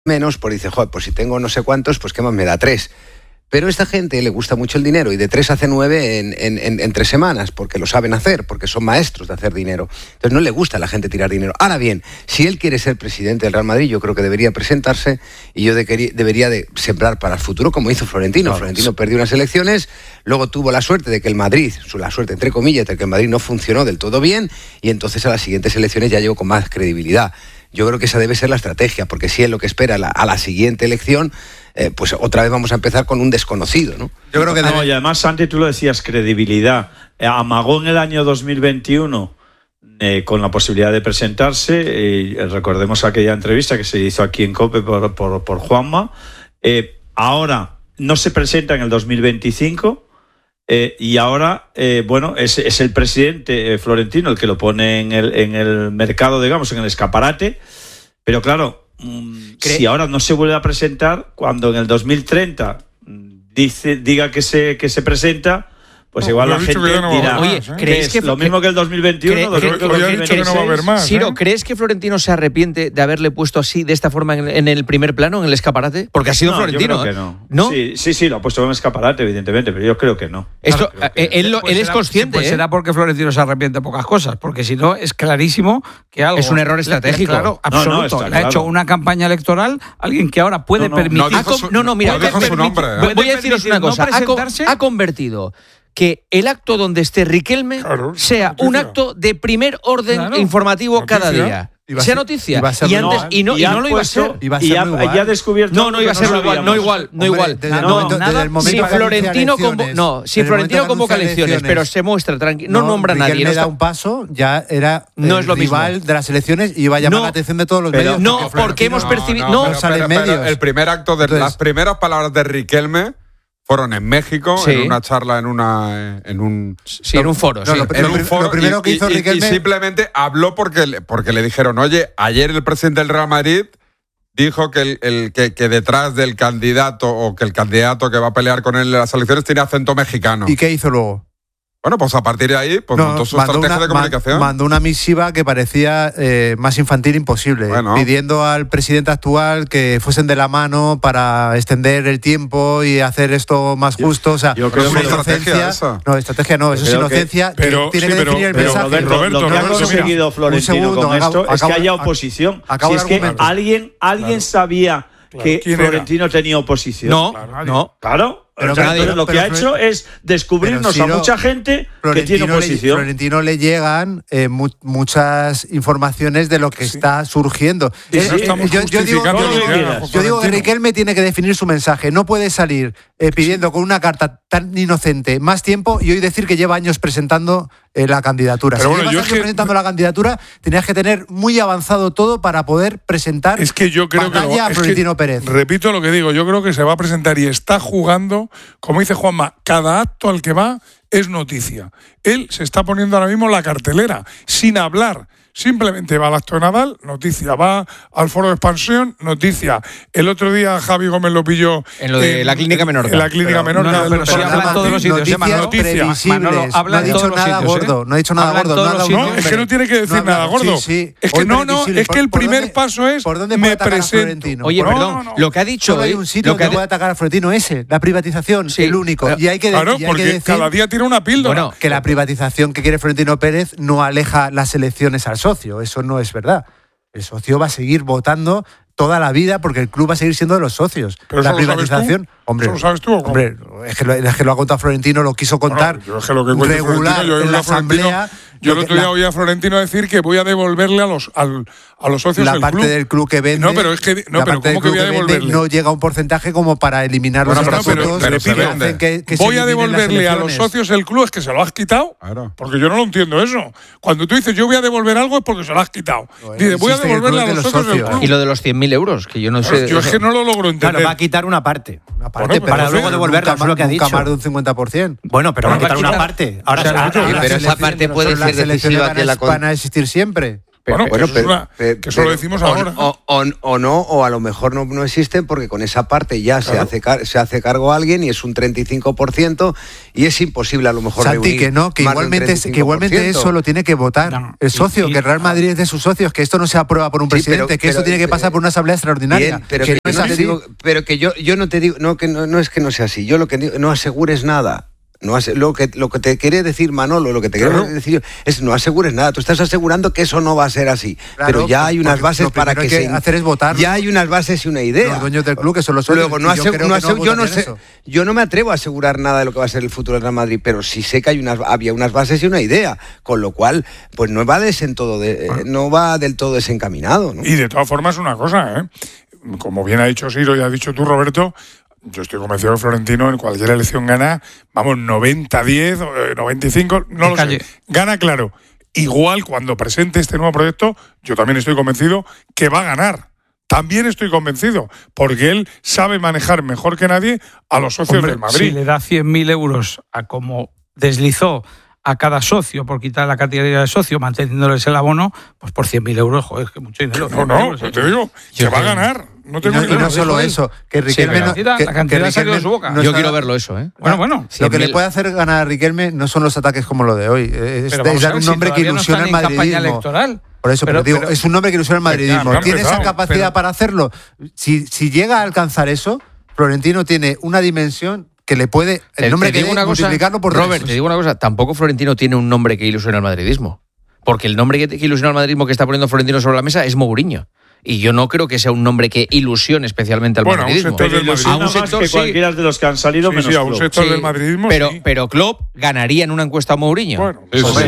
menos, pues dice, joder, pues si tengo no sé cuántos, pues qué más me da 3. Pero a esta gente le gusta mucho el dinero y de 3 hace 9 en 3 semanas, porque lo saben hacer, porque son maestros de hacer dinero. Entonces no le gusta a la gente tirar dinero. Ahora bien, si él quiere ser presidente del Real Madrid, yo creo que debería presentarse y yo debería de sembrar para el futuro, como hizo Florentino. Claro. Florentino perdió unas elecciones, luego tuvo la suerte de que el Madrid, la suerte entre comillas, de que el Madrid no funcionó del todo bien y entonces a las siguientes elecciones ya llegó con más credibilidad. Yo creo que esa debe ser la estrategia, porque si es lo que espera a la siguiente elección, pues otra vez vamos a empezar con un desconocido, ¿no? Yo creo que no, y además, Santi, tú lo decías, credibilidad. Amagó en el año 2021 con la posibilidad de presentarse. Recordemos aquella entrevista que se hizo aquí en COPE por Juanma. Ahora no se presenta en el 2025. Y ahora, bueno, es el presidente Florentino el que lo pone en el mercado, digamos, en el escaparate. Pero claro, si ahora no se vuelve a presentar, cuando en el 2030 diga que se presenta, pues igual la gente dirá, oye, ¿crees que lo mismo que el 2021? No va a haber más, Ciro, ¿crees que Florentino se arrepiente de haberle puesto así, de esta forma, en el primer plano, en el escaparate? Porque ha sido Florentino. Yo creo que no. Sí, lo ha puesto en el escaparate, evidentemente, pero yo creo que no. Esto, él es consciente. Pues será porque Florentino se arrepiente de pocas cosas, porque si no, es clarísimo que algo... Es un error estratégico. Claro, absoluto. Le ha hecho una campaña electoral alguien que ahora puede permitir... Mira, voy a deciros una cosa. Ha convertido que el acto donde esté Riquelme sea un acto de primer orden informativo cada día. Sea noticia. Y no lo iba a ser. Y ya ha descubierto. No iba a ser igual. Si Florentino convoca elecciones, pero se muestra tranquilo, no nombra a nadie. Riquelme da un paso, ya era el rival de las elecciones y iba a llamar la atención de todos los medios. No, porque hemos percibido. Pero el primer acto, las primeras palabras de Riquelme fueron en México, en una charla, en un foro. Lo primero que hizo Riquelme... Y simplemente habló porque le dijeron, oye, ayer el presidente del Real Madrid dijo que detrás del candidato, o que el candidato que va a pelear con él en las elecciones tiene acento mexicano. ¿Y qué hizo luego? Bueno, pues a partir de ahí, montó su estrategia de comunicación. Mandó una misiva que parecía más infantil imposible, pidiendo al presidente actual que fuesen de la mano para extender el tiempo y hacer esto más justo. O sea, yo creo que es inocencia. Estrategia no, eso es inocencia. Pero tiene que definir el mensaje. Lo que ha conseguido Florentino con esto es que haya oposición. Si es que alguien sabía que Florentino tenía oposición. No. Claro. Pero lo que ha hecho es descubrirnos a mucha gente que tiene oposición. Florentino le llegan muchas informaciones de lo que está surgiendo. Yo digo que Riquelme tiene que definir su mensaje. No puede salir pidiendo con una carta tan inocente más tiempo y hoy decir que lleva años presentando la candidatura. Pero si llevas años presentando la candidatura, tenías que tener muy avanzado todo para poder presentar a Florentino Pérez. Repito lo que digo, yo creo que se va a presentar y está jugando, como dice Juanma, cada acto al que va es noticia. Él se está poniendo ahora mismo la cartelera, sin hablar. Simplemente va al acto de Nadal, noticia. Va al foro de expansión, noticia. El otro día Javi Gómez lo pilló en lo de la clínica Menorca. En la clínica Menorca. Pero se habla en todos los sitios. Noticias Manolo, no ha dicho nada gordo. No ha dicho nada gordo. No, es que no tiene que decir nada gordo. Es que es que el primer paso es me presento. Oye, perdón, lo que ha dicho hoy... Hay un sitio que puede atacar a Florentino, ese, la privatización, el único. Y hay que decir... Claro, porque cada día tiene una píldora. Que la privatización que quiere Florentino Pérez no aleja las elecciones al socio. Eso no es verdad. El socio va a seguir votando toda la vida porque el club va a seguir siendo de los socios. Pero la privatización, ¿eso lo sabes tú? Hombre, es que lo ha contado Florentino, lo quiso contar. Yo es que lo que cuenta regular en la asamblea. Yo el otro día oí a Florentino decir que voy a devolverle a los socios la del parte club. Del club que vende. No, pero es que pero ¿cómo que voy a devolverle? No llega a un porcentaje como para eliminar los estatutos. Voy a devolverle a los socios del club, es que se lo has quitado. Claro. Porque yo no lo entiendo eso. Cuando tú dices yo voy a devolver algo es porque se lo has quitado. Dice, voy a devolverle a los socios del club. Y lo de los 100.000 euros, que yo no sé. Yo es que no lo logro entender. Claro, va a quitar una parte. Para luego devolverla, es lo que ha dicho. Nunca más de un 50%. Bueno, pero va a quitar una parte. Pero esa parte puede ser decisiva que van a existir siempre. Que eso lo decimos ahora. O no, o a lo mejor no existen porque con esa parte ya se hace cargo alguien y es un 35% y es imposible a lo mejor Santi, que igualmente eso lo tiene que votar el socio, que el Real Madrid es de sus socios, que esto no se aprueba por un presidente, que esto tiene que pasar por una asamblea extraordinaria. Bien, pero que yo no te digo, no es que no sea así, yo lo que digo, no asegures nada. Lo que te quiere decir Manolo, lo que te quiere decir yo, es no asegures nada. Tú estás asegurando que eso no va a ser así. Claro, pero ya hay unas bases para que se hacer es votar. Ya hay unas bases y una idea. Los dueños del club que son los socios. Luego yo no me atrevo a asegurar nada de lo que va a ser el futuro del Real Madrid, pero sí sé que había unas bases y una idea, con lo cual pues no va del todo desencaminado, ¿no? Y de todas formas una cosa, como bien ha dicho Siro y ha dicho tú, Roberto, yo estoy convencido que Florentino en cualquier elección gana, 90-10, 95, no lo sé. Gana, claro. Igual cuando presente este nuevo proyecto, yo también estoy convencido que va a ganar. También estoy convencido, porque él sabe manejar mejor que nadie a los socios del Madrid. Si le da 100.000 euros a como deslizó a cada socio por quitar la categoría de socio, manteniéndoles el abono, pues por 100.000 euros, joder, es que mucho dinero. Te digo, que va a ganar. No solo eso, que Riquelme la cantidad salió de su boca. Yo quiero verlo eso, Bueno. Lo que le puede hacer ganar a Riquelme no son los ataques como lo de hoy. Es dar un nombre que ilusiona al madridismo. Por eso, pero digo, es un nombre que ilusiona al madridismo. ¿Tiene esa capacidad para hacerlo? Si llega a alcanzar eso, Florentino tiene una dimensión que le puede el nombre que multiplicarlo por Robert, te digo una cosa, tampoco Florentino tiene un nombre que ilusiona al madridismo, porque el nombre que ilusiona al madridismo que está poniendo Florentino sobre la mesa es Mourinho. Y yo no creo que sea un nombre que ilusione especialmente al madridismo. A un sector sí. Cualquiera de los que han salido menos a un sector del madridismo pero Klopp ganaría en una encuesta a Mourinho. Bueno,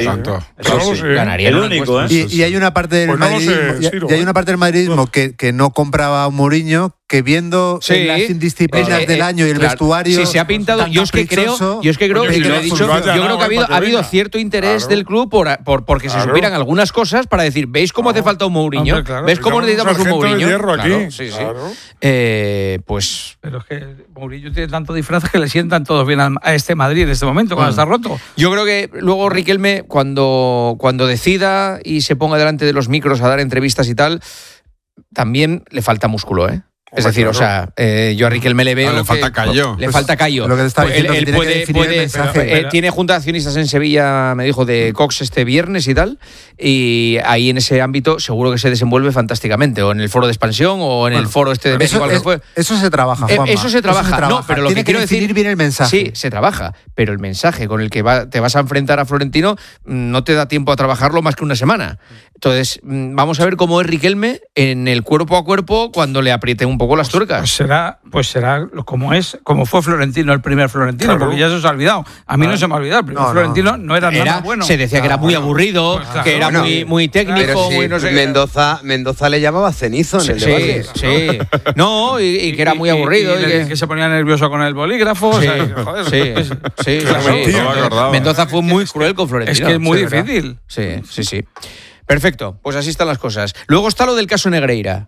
ganaría el en una único, encuesta. Y hay una parte del madridismo que no compraba a Mourinho, que viendo las indisciplinas del año y el vestuario. Sí, se ha pintado. Yo es que creo, y lo he dicho, yo creo que ha habido cierto interés del club porque se supieran algunas cosas para decir, ¿veis cómo hace falta un Mourinho? ¿Ves cómo necesitamos un Mourinho? Pues. Pero es que Mourinho tiene tanto disfraz que le sientan todos bien a este Madrid en este momento, cuando está roto. Yo creo que luego Riquelme, cuando decida y se ponga delante de los micros a dar entrevistas y tal, también le falta músculo, Es decir, o sea, yo a Riquelme le veo. Le falta callo. Le falta callo. Lo que te está diciendo él tiene junta de accionistas en Sevilla, me dijo, de Cox este viernes y tal. Y ahí en ese ámbito seguro que se desenvuelve fantásticamente. O en el foro de expansión o en el foro este de México. Eso se trabaja, Juanma. Eso se trabaja. No, pero lo tiene que quiero decir bien el mensaje. Sí, se trabaja. Pero el mensaje con el que te vas a enfrentar a Florentino no te da tiempo a trabajarlo más que una semana. Entonces, vamos a ver cómo es Riquelme en el cuerpo a cuerpo cuando le apriete un poco las tuercas. Pues será como fue Florentino, el primer Florentino, porque ya se os ha olvidado. A mí no se me ha olvidado. El primer Florentino no era nada bueno. Se decía que era muy aburrido, que era muy técnico, muy no sé. Mendoza le llamaba cenizo en el debate. Sí. No, y que era muy aburrido. Y que se ponía nervioso con el bolígrafo. Sí. Mendoza fue muy cruel con Florentino. Es que es muy difícil. Sí. Perfecto, pues así están las cosas. Luego está lo del caso Negreira.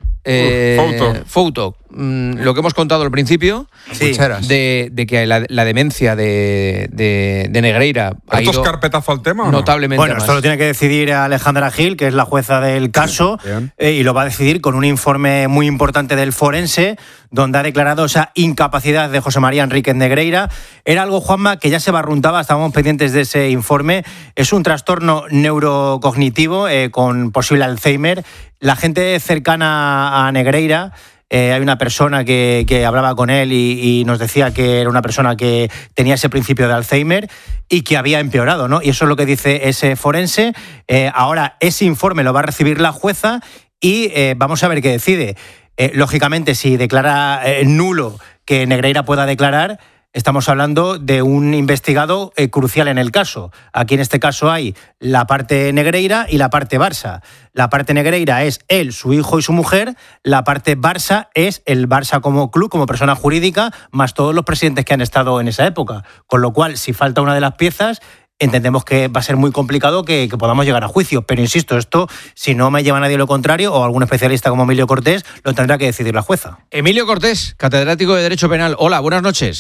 Fouto. Lo que hemos contado al principio, de que la demencia de Negreira ha ido carpetazo al tema, notablemente. Bueno, esto lo tiene que decidir Alejandra Gil, que es la jueza del caso, y lo va a decidir con un informe muy importante del forense, donde ha declarado esa incapacidad de José María Enríquez Negreira. Era algo, Juanma, que ya se barruntaba, estábamos pendientes de ese informe. Es un trastorno neurocognitivo con posible Alzheimer. La gente cercana a Negreira, hay una persona que hablaba con él y nos decía que era una persona que tenía ese principio de Alzheimer y que había empeorado, ¿no? Y eso es lo que dice ese forense. Ahora ese informe lo va a recibir la jueza y vamos a ver qué decide. Lógicamente, si declara nulo que Negreira pueda declarar, estamos hablando de un investigado crucial en el caso. Aquí en este caso hay la parte Negreira y la parte Barça. La parte Negreira es él, su hijo y su mujer. La parte Barça es el Barça como club, como persona jurídica, más todos los presidentes que han estado en esa época. Con lo cual, si falta una de las piezas, entendemos que va a ser muy complicado que podamos llegar a juicio. Pero insisto, esto, si no me lleva nadie lo contrario, o algún especialista como Emilio Cortés, lo tendrá que decidir la jueza. Emilio Cortés, catedrático de Derecho Penal. Hola, buenas noches.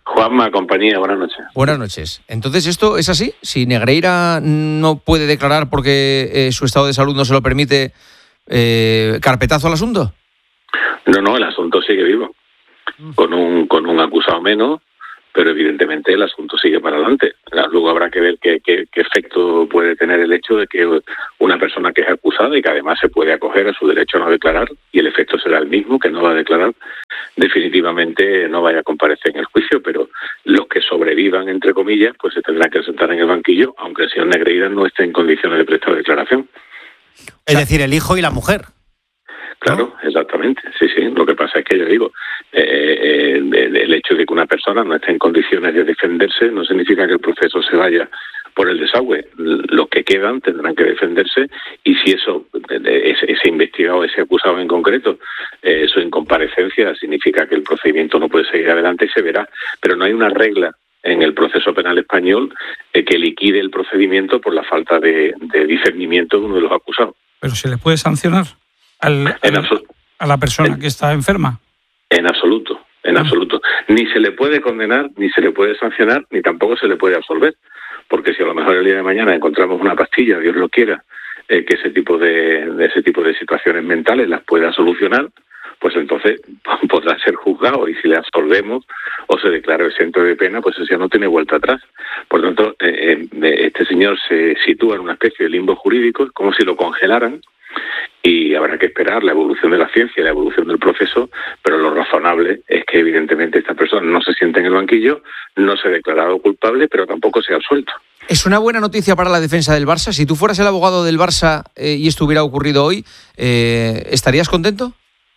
Juanma, compañía, buenas noches. Buenas noches. Entonces, ¿esto es así? Si Negreira no puede declarar porque su estado de salud no se lo permite, ¿carpetazo al asunto? No, el asunto sigue vivo. Con un acusado menos, pero evidentemente el asunto sigue para adelante. Luego habrá que ver qué efecto puede tener el hecho de que una persona que es acusada y que además se puede acoger a su derecho a no declarar, y el efecto será el mismo, que no va a declarar, definitivamente no vaya a comparecer en el juicio, pero los que sobrevivan, entre comillas, pues se tendrán que sentar en el banquillo, aunque el señor Negreira no esté en condiciones de prestar declaración. Es decir, el hijo y la mujer. Claro, exactamente. Sí. Lo que pasa es que yo digo, el hecho de que una persona no esté en condiciones de defenderse no significa que el proceso se vaya por el desagüe. Los que quedan tendrán que defenderse, y si ese investigado, ese acusado en concreto, su incomparecencia significa que el procedimiento no puede seguir adelante, se verá. Pero no hay una regla en el proceso penal español que liquide el procedimiento por la falta de discernimiento de uno de los acusados. ¿Pero se le puede sancionar a la persona que está enferma? En absoluto. Ni se le puede condenar, ni se le puede sancionar, ni tampoco se le puede absolver. Porque si a lo mejor el día de mañana encontramos una pastilla, Dios lo quiera, que ese tipo de situaciones mentales las pueda solucionar, pues entonces podrá ser juzgado, y si le absolvemos o se declara exento de pena, pues eso ya no tiene vuelta atrás. Por lo tanto, este señor se sitúa en una especie de limbo jurídico, como si lo congelaran, y habrá que esperar la evolución de la ciencia y la evolución del proceso, pero lo razonable es que evidentemente esta persona no se siente en el banquillo, no se ha declarado culpable, pero tampoco se ha absuelto. ¿Es una buena noticia para la defensa del Barça? Si tú fueras el abogado del Barça y esto hubiera ocurrido hoy, ¿estarías contento?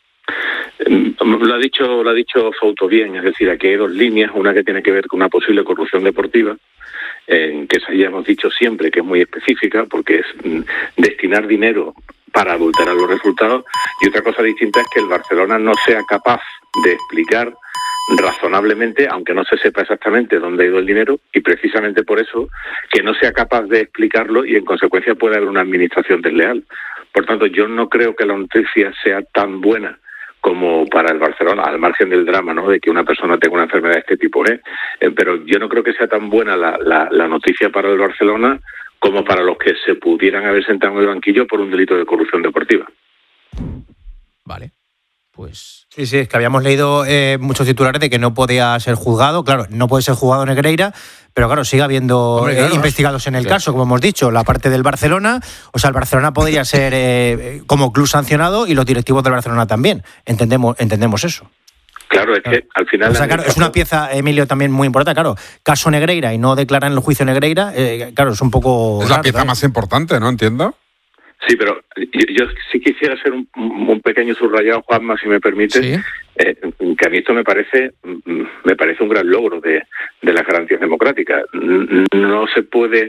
Lo ha dicho Fouto bien, es decir, aquí hay dos líneas, una que tiene que ver con una posible corrupción deportiva, que ya hemos dicho siempre que es muy específica, porque es destinar dinero para adulterar los resultados, y otra cosa distinta es que el Barcelona no sea capaz de explicar razonablemente, aunque no se sepa exactamente dónde ha ido el dinero, y precisamente por eso que no sea capaz de explicarlo, y en consecuencia puede haber una administración desleal. Por tanto, yo no creo que la noticia sea tan buena como para el Barcelona, al margen del drama, ¿no?, de que una persona tenga una enfermedad de este tipo, pero yo no creo que sea tan buena la noticia para el Barcelona como para los que se pudieran haber sentado en el banquillo por un delito de corrupción deportiva. Vale, pues... Sí, es que habíamos leído muchos titulares de que no podía ser juzgado. Claro, no puede ser juzgado Negreira, pero claro, sigue habiendo investigados en el caso, como hemos dicho, la parte del Barcelona. O sea, el Barcelona podría ser como club sancionado, y los directivos del Barcelona también. Entendemos eso. Claro, es que al final... O sea, claro, es una pieza, Emilio, también muy importante. Claro, caso Negreira y no declaran el juicio Negreira, claro, es un poco... Es la pieza más importante, ¿no? Entiendo. Sí, pero yo sí quisiera hacer un pequeño subrayado, Juanma, si me permite, ¿sí? Que a mí esto me parece un gran logro de las garantías democráticas. No se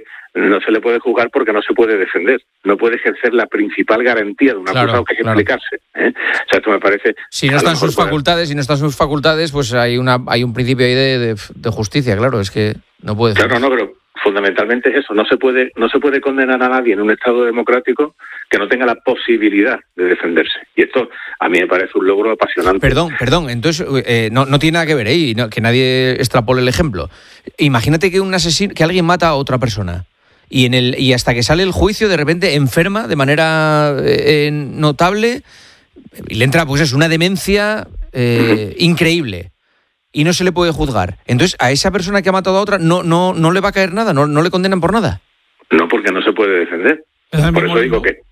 le puede juzgar porque no se puede defender. No puede ejercer la principal garantía de un acusado, que es explicarse. O sea, esto me parece... Si no están sus facultades, pues hay un principio ahí de justicia, claro, es que no puede... Claro, no, pero fundamentalmente es eso. No se puede condenar a nadie en un Estado democrático que no tenga la posibilidad de defenderse. Y esto a mí me parece un logro apasionante. Perdón. Entonces, no tiene nada que ver ahí, que nadie extrapole el ejemplo. Imagínate que un asesino, que alguien mata a otra persona, y hasta que sale el juicio de repente enferma de manera notable, y le entra pues una demencia increíble, y no se le puede juzgar. Entonces, a esa persona que ha matado a otra no le va a caer nada, no le condenan por nada. No, porque no se puede defender. Por eso digo que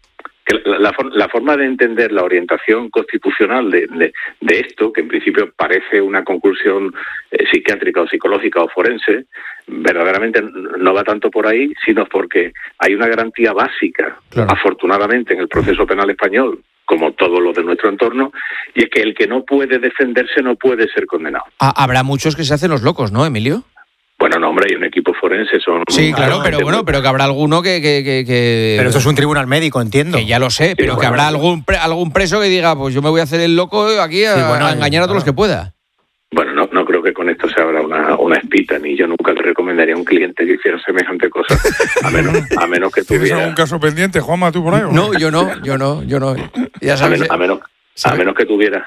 la forma de entender la orientación constitucional de esto, que en principio parece una conclusión psiquiátrica o psicológica o forense, verdaderamente no va tanto por ahí, sino porque hay una garantía básica, claro, afortunadamente, en el proceso penal español, como todos los de nuestro entorno, y es que el que no puede defenderse no puede ser condenado. Habrá muchos que se hacen los locos, ¿no, Emilio? Bueno, no, hombre, hay un equipo forense, son... Sí, claro, pero que habrá alguno que... Pero esto es un tribunal médico, entiendo. Que ya lo sé, pero que habrá algún preso que diga, pues yo me voy a hacer el loco aquí a engañar a todos los que pueda. Bueno, no creo que con esto se abra una espita, ni yo nunca le recomendaría a un cliente que hiciera semejante cosa, a menos que tuviera... ¿Tienes algún caso pendiente, Juanma, tú por ahí? No, yo no. Ya sabes. A menos A menos que tuviera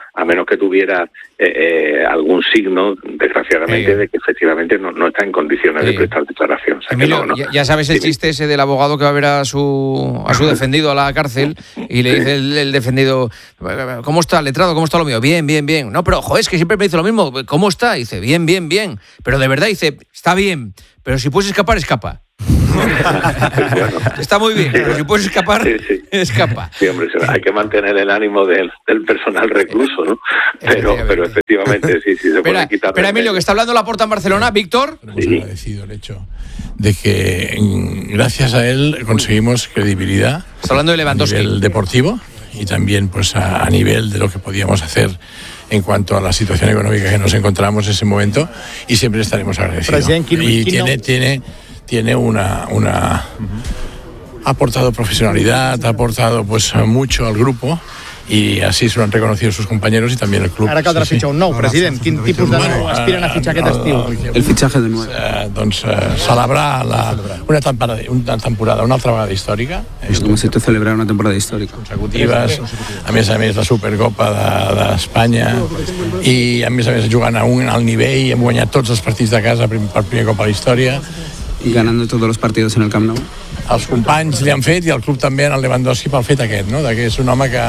algún signo, desgraciadamente, de que efectivamente no está en condiciones de prestar declaración. O sea, Emilio, ya sabes el chiste ese del abogado que va a ver a su defendido a la cárcel y le dice el defendido, ¿cómo está, letrado? ¿Cómo está lo mío? Bien, bien, bien. No, pero, es que siempre me dice lo mismo. ¿Cómo está? Y dice, bien, bien, bien. Pero de verdad dice, está bien, pero si puedes escapar, escapa. Bueno. Está muy bien, pero si puedes escapar, escapa. Sí, hombre, hay que mantener el ánimo del personal recluso, ¿no? Pero efectivamente sí se puede quitar. Pero Emilio, que está hablando Laporta en Barcelona, Víctor. Hemos agradecido el hecho de que gracias a él conseguimos credibilidad. Está hablando de Lewandowski. A nivel deportivo y también pues a nivel de lo que podíamos hacer en cuanto a la situación económica que nos encontramos en ese momento, y siempre estaremos agradecidos. Y tiene una ha aportado profesionalidad, ha aportado pues mucho al grupo, i així s'ho han reconocido sus compañeros y también el club. Ara caldrà fitxar un nou, president. Quin tipus de nou aspiren a fitxar aquest estiu? El fitxatge de nou. Doncs celebrar una temporada, una altra vegada històrica. Necesito celebrar una temporada histórica. Consecutives, a més la Supercopa d'Espanya i a més jugant a un alt nivell, hem guanyat tots els partits de casa per primer cop a la història. Ganando todos los partidos en el Camp Nou. Els companys li han fet i el club també en el Lewandowski pel fet aquest, no? Que és un home que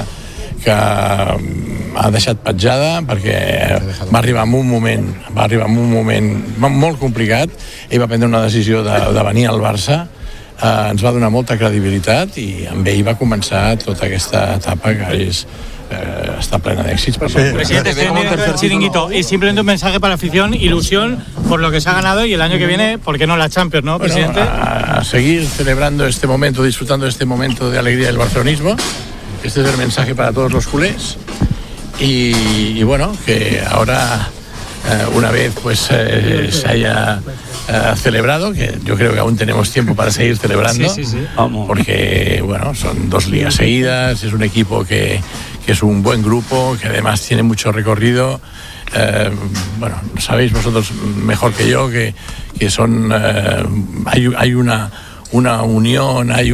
ha deixat petjada perquè va arribar en un moment molt complicat. Ell va prendre una decisió de venir al Barça, ens va donar molta credibilitat i amb ell va començar tota aquesta etapa que está plena de éxitos. Presidente, estoy en el chiringuito y simplemente un mensaje para la afición, ilusión por lo que se ha ganado y el año que viene, ¿por qué no la Champions, no, presidente? A seguir celebrando este momento, disfrutando de este momento de alegría del barcelonismo. Este es el mensaje para todos los culés y bueno, que ahora una vez pues se haya celebrado, que yo creo que aún tenemos tiempo para seguir celebrando, porque bueno, son 2 ligas seguidas, es un equipo que es un buen grupo, que además tiene mucho recorrido. Bueno, sabéis vosotros mejor que yo que son hay una unión, hay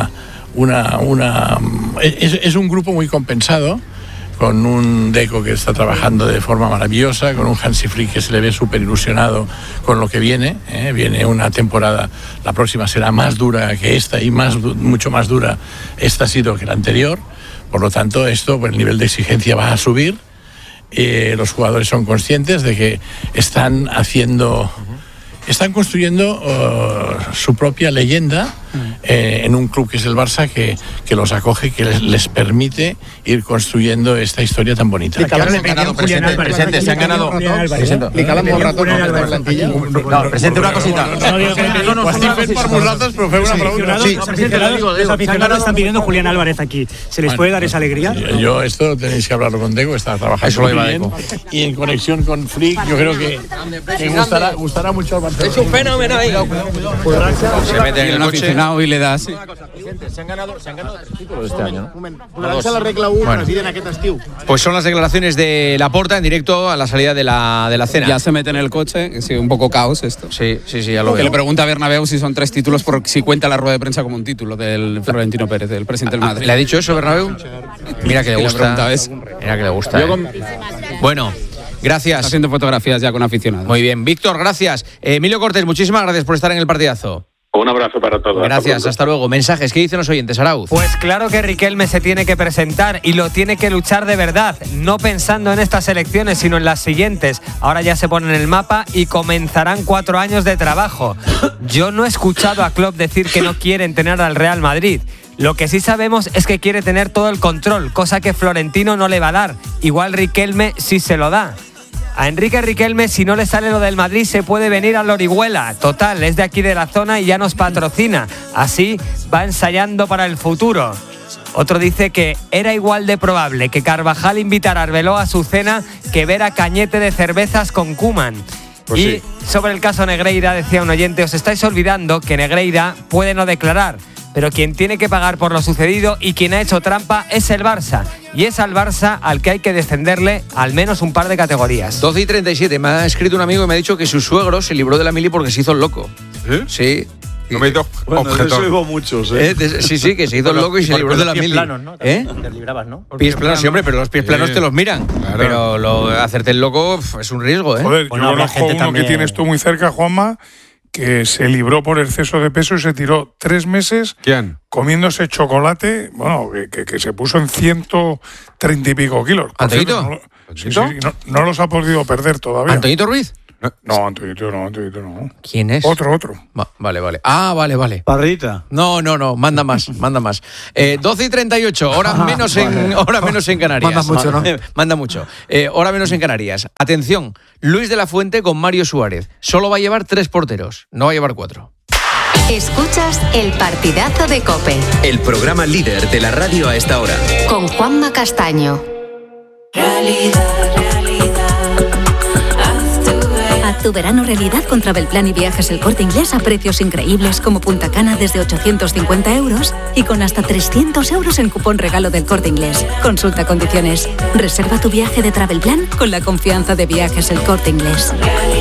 es un grupo muy compensado, con un Deco que está trabajando de forma maravillosa, con un Hansi Flick que se le ve súper ilusionado con lo que viene. Viene una temporada, la próxima será más dura que esta y mucho más dura esta ha sido que la anterior. Por lo tanto, esto, pues, el nivel de exigencia va a subir. Los jugadores son conscientes de que están construyendo su propia leyenda en un club que es el Barça, que los acoge, que les permite ir construyendo esta historia tan bonita. Presidente, se han ganado. Presidente, una cosita. Los aficionados están pidiendo Julián Álvarez aquí. ¿Se les puede dar esa alegría? Yo esto tenéis que hablarlo con Deco, está trabajando muy bien. Y en conexión con Flick, yo creo que gustará mucho al Barça. Es un fenómeno ahí. Se mete en el coche y le da así. Se han ganado 3 títulos este año, ¿no? La regla 1, president, aquest estiu. Pues son las declaraciones de Laporta en directo a la salida de la cena. Ya se mete en el coche, sí, un poco caos esto. Sí, ya lo veo. Que le pregunta a Bernabéu si son 3 títulos, si cuenta la rueda de prensa como un título del Florentino Pérez, del presidente del Madrid. ¿Le ha dicho eso Bernabéu? Mira que le gusta. Mira que le gusta. Bueno. Gracias. Haciendo fotografías ya con aficionados. Muy bien. Víctor, gracias. Emilio Cortés, muchísimas gracias por estar en el partidazo. Un abrazo para todos. Gracias, hasta luego. Mensajes, ¿qué dicen los oyentes, Arauz? Pues claro que Riquelme se tiene que presentar y lo tiene que luchar de verdad, no pensando en estas elecciones, sino en las siguientes. Ahora ya se pone en el mapa y comenzarán 4 años de trabajo. Yo no he escuchado a Klopp decir que no quieren tener al Real Madrid. Lo que sí sabemos es que quiere tener todo el control, cosa que Florentino no le va a dar. Igual Riquelme sí se lo da. A Enrique Riquelme, si no le sale lo del Madrid, se puede venir al Orihuela. Total, es de aquí de la zona y ya nos patrocina. Así va ensayando para el futuro. Otro dice que era igual de probable que Carvajal invitara a Arbeloa a su cena que ver a Cañete de cervezas con Koeman. Pues y sobre el caso Negreira, decía un oyente, os estáis olvidando que Negreira puede no declarar, pero quien tiene que pagar por lo sucedido y quien ha hecho trampa es el Barça. Y es al Barça al que hay que descenderle al menos un par de categorías. 12:37, me ha escrito un amigo y me ha dicho que su suegro se libró de la mili porque se hizo el loco. Sí. No me he ido objetor. Eso hubo muchos, Sí, que se hizo loco y se libró de la mili. Planos, ¿no? Te librabas, ¿no? Pies planos, sí, hombre, pero los pies planos te los miran. Claro. Pero hacerte el loco es un riesgo, ¿eh? Joder, yo conozco uno también que tienes tú muy cerca, Juanma, que se libró por exceso de peso y se tiró 3 meses. ¿Quién? Comiéndose chocolate, bueno, que se puso en 130 y pico kilos. ¿Antoñito? No los ha podido perder todavía. ¿Antoñito Ruiz? No, Antoñito no. ¿Quién es? Otro. Vale. Vale. Parrita. No, manda más. 12:38, hora menos en Canarias. Manda mucho, ¿no? Manda mucho. Hora menos en Canarias. Atención, Luis de la Fuente con Mario Suárez. Solo va a llevar 3 porteros, no va a llevar 4. Escuchas el partidazo de COPE. El programa líder de la radio a esta hora. Con Juanma Castaño. Haz tu verano realidad con Travelplan y Viajes El Corte Inglés a precios increíbles como Punta Cana desde 850 euros y con hasta 300 euros en cupón regalo del Corte Inglés. Consulta condiciones. Reserva tu viaje de Travelplan con la confianza de Viajes El Corte Inglés.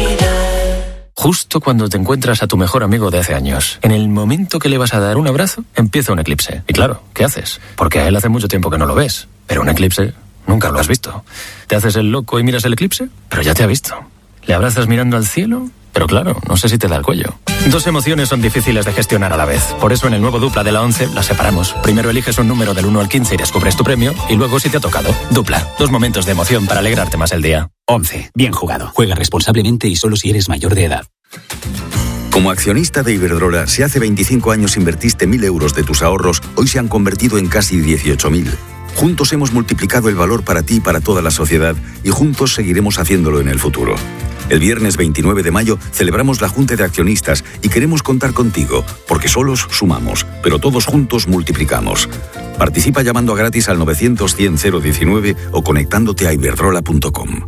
Justo cuando te encuentras a tu mejor amigo de hace años, en el momento que le vas a dar un abrazo, empieza un eclipse. Y claro, ¿qué haces? Porque a él hace mucho tiempo que no lo ves. Pero un eclipse nunca lo has visto. ¿Te haces el loco y miras el eclipse? Pero ya te ha visto. ¿Le abrazas mirando al cielo? Pero claro, no sé si te da el cuello. 2 emociones son difíciles de gestionar a la vez. Por eso en el nuevo Dupla de la 11 las separamos. Primero eliges un número del 1 al 15 y descubres tu premio. Y luego si te ha tocado. Dupla. 2 momentos de emoción para alegrarte más el día. 11. Bien jugado. Juega responsablemente y solo si eres mayor de edad. Como accionista de Iberdrola, si hace 25 años invertiste 1.000 euros de tus ahorros, hoy se han convertido en casi 18.000. Juntos hemos multiplicado el valor para ti y para toda la sociedad y juntos seguiremos haciéndolo en el futuro. El viernes 29 de mayo celebramos la Junta de Accionistas y queremos contar contigo, porque solos sumamos, pero todos juntos multiplicamos. Participa llamando a gratis al 900-100-019 o conectándote a iberdrola.com.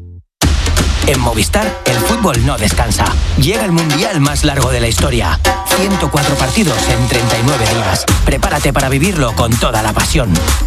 En Movistar, el fútbol no descansa. Llega el mundial más largo de la historia. 104 partidos en 39 días. Prepárate para vivirlo con toda la pasión.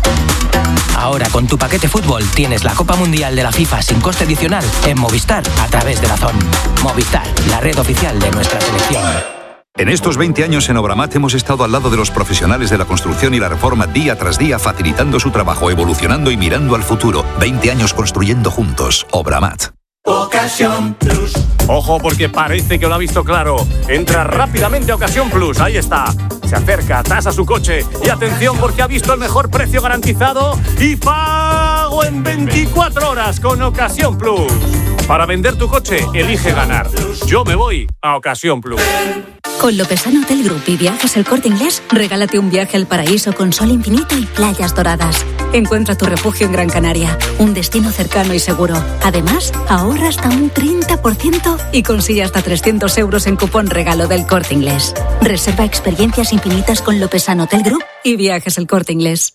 Ahora con tu paquete fútbol tienes la Copa Mundial de la FIFA sin coste adicional en Movistar a través de DAZN. Movistar, la red oficial de nuestra selección. En estos 20 años en Obramat hemos estado al lado de los profesionales de la construcción y la reforma día tras día, facilitando su trabajo, evolucionando y mirando al futuro. 20 años construyendo juntos. Obramat. Ocasión Plus. Ojo porque parece que lo ha visto claro. Entra rápidamente a Ocasión Plus, ahí está. Se acerca, tasa su coche y atención porque ha visto el mejor precio garantizado y pago en 24 horas con Ocasión Plus. Para vender tu coche, elige ganar. Yo me voy a Ocasión Plus. Con Lopesano Hotel Group y Viajes El Corte Inglés, regálate un viaje al paraíso con sol infinito y playas doradas. Encuentra tu refugio en Gran Canaria, un destino cercano y seguro. Además, ahorra hasta un 30% y consigue hasta 300 euros en cupón regalo del Corte Inglés. Reserva experiencias infinitas con Lopesano Hotel Group y Viajes El Corte Inglés.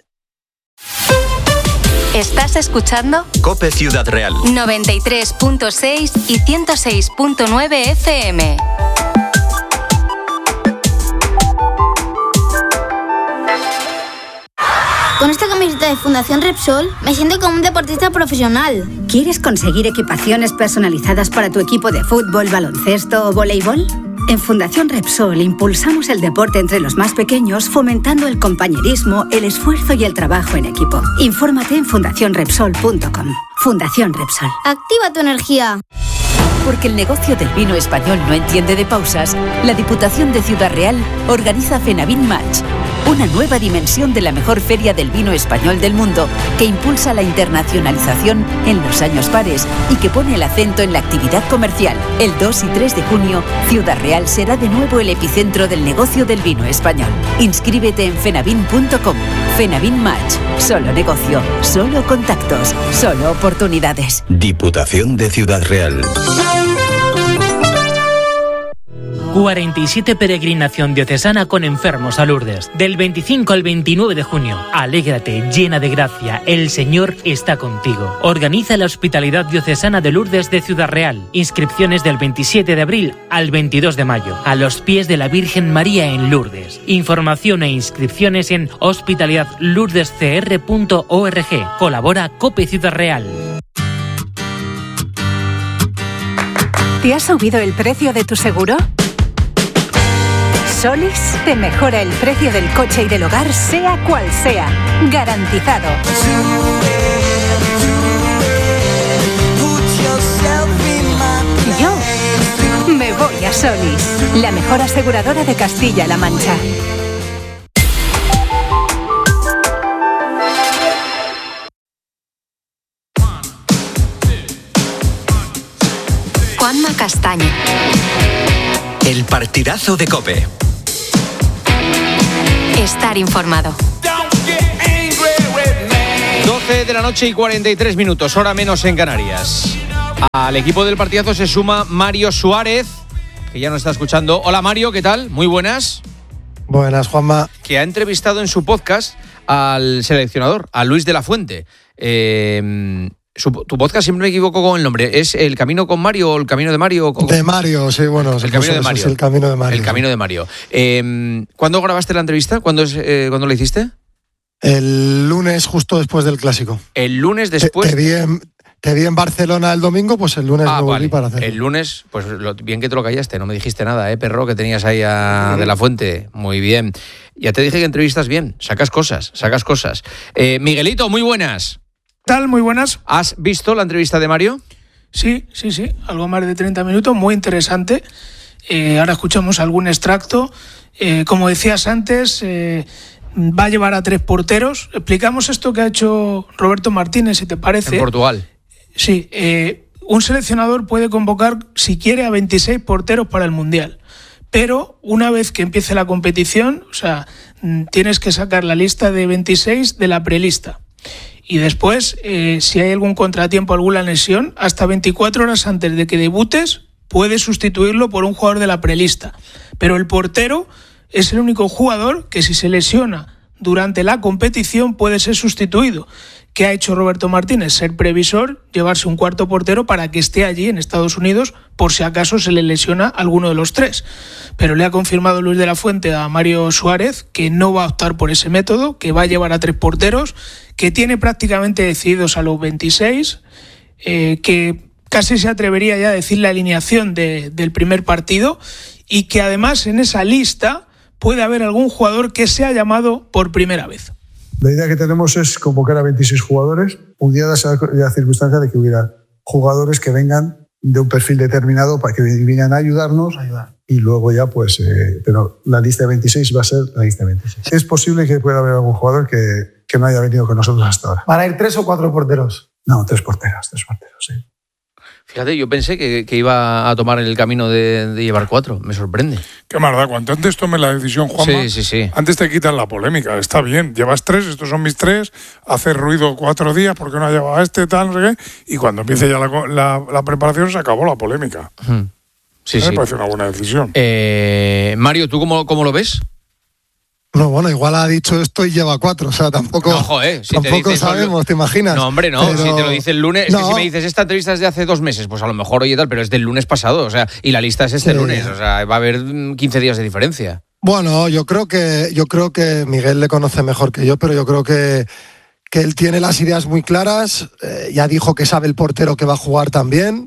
¿Estás escuchando? COPE Ciudad Real. 93.6 y 106.9 FM. Con esta camiseta de Fundación Repsol me siento como un deportista profesional. ¿Quieres conseguir equipaciones personalizadas para tu equipo de fútbol, baloncesto o voleibol? En Fundación Repsol impulsamos el deporte entre los más pequeños, fomentando el compañerismo, el esfuerzo y el trabajo en equipo. Infórmate en fundacionrepsol.com. Fundación Repsol. Activa tu energía. Porque el negocio del vino español no entiende de pausas, la Diputación de Ciudad Real organiza Fenavin Match, una nueva dimensión de la mejor feria del vino español del mundo, que impulsa la internacionalización en los años pares y que pone el acento en la actividad comercial. El 2 y 3 de junio, Ciudad Real será de nuevo el epicentro del negocio del vino español. Inscríbete en fenavin.com. Fenavin Match. Solo negocio, solo contactos, solo oportunidades. Diputación de Ciudad Real. 47 Peregrinación Diocesana con Enfermos a Lourdes. Del 25 al 29 de junio. Alégrate, llena de gracia. El Señor está contigo. Organiza la Hospitalidad Diocesana de Lourdes de Ciudad Real. Inscripciones del 27 de abril al 22 de mayo. A los pies de la Virgen María en Lourdes. Información e inscripciones en hospitalidadlourdescr.org. Colabora COPE Ciudad Real. ¿Te ha subido el precio de tu seguro? Solís te mejora el precio del coche y del hogar, sea cual sea. Garantizado. Yo me voy a Solís, la mejor aseguradora de Castilla-La Mancha. Juanma Castaño. El partidazo de COPE. Estar informado. 12 de la noche y 43 minutos, hora menos en Canarias. Al equipo del partidazo se suma Mario Suárez, que ya nos está escuchando. Hola Mario, ¿qué tal? Muy buenas. Buenas, Juanma. Que ha entrevistado en su podcast al seleccionador, a Luis de la Fuente. Tu podcast, siempre me equivoco con el nombre, ¿es El Camino con Mario o El Camino de Mario? De Mario, sí, bueno. El Camino de Mario. Es El Camino de Mario. El Camino de Mario. ¿Cuándo grabaste la entrevista? ¿Cuándo la hiciste? El lunes, justo después del Clásico. El lunes después. Te vi en Barcelona el domingo, pues el lunes me volví para hacerlo. El lunes, pues bien que te lo callaste, no me dijiste nada, perro, que tenías ahí a De la Fuente. Muy bien. Ya te dije que entrevistas bien, sacas cosas. Miguelito, muy buenas. ¿Qué tal? Muy buenas. ¿Has visto la entrevista de Mario? Sí, algo más de 30 minutos, muy interesante. Ahora escuchamos algún extracto. Como decías antes, va a llevar a 3 porteros. Explicamos esto que ha hecho Roberto Martínez, si te parece. En Portugal. Sí, un seleccionador puede convocar, si quiere, a 26 porteros para el Mundial. Pero una vez que empiece la competición, o sea, tienes que sacar la lista de 26 de la prelista. Y después, si hay algún contratiempo, alguna lesión, hasta 24 horas antes de que debutes, puedes sustituirlo por un jugador de la prelista. Pero el portero es el único jugador que, si se lesiona durante la competición, puede ser sustituido. ¿Qué ha hecho Roberto Martínez? Ser previsor, llevarse un cuarto portero para que esté allí en Estados Unidos por si acaso se le lesiona alguno de los 3. Pero le ha confirmado Luis de la Fuente a Mario Suárez que no va a optar por ese método, que va a llevar a 3 porteros, que tiene prácticamente decididos a los 26, que casi se atrevería ya a decir la alineación del primer partido, y que además en esa lista puede haber algún jugador que sea llamado por primera vez. La idea que tenemos es convocar a 26 jugadores, pudiera ser la circunstancia de que hubiera jugadores que vengan de un perfil determinado para que vengan a ayudarnos, y luego ya pues... pero la lista de 26 va a ser la lista de 26. Es posible que pueda haber algún jugador que no haya venido con nosotros hasta ahora. ¿Van a ir 3 o 4 porteros? No, 3 porteros, sí. Fíjate, yo pensé que iba a tomar el camino de llevar 4. Me sorprende. Qué más da, cuanto antes tome la decisión, Juanma, sí. Antes te quitan la polémica. Está bien, llevas 3, estos son mis 3, haces ruido 4 días porque no ha llevado a este, tal, no sé qué, y cuando empiece ya la preparación se acabó la polémica. Me parece una buena decisión. Mario, ¿tú cómo lo ves? No, bueno, igual ha dicho esto y lleva 4, o sea, tampoco, si tampoco te sabemos, ¿te imaginas? No, hombre, no, pero... si te lo dice el lunes, es que si me dices esta entrevista es de hace 2 meses, pues a lo mejor oye tal, pero es del lunes pasado, o sea, y la lista es este lunes, o sea, va a haber 15 días de diferencia. Bueno, yo creo que Miguel le conoce mejor que yo, pero yo creo que él tiene las ideas muy claras, ya dijo que sabe el portero que va a jugar también,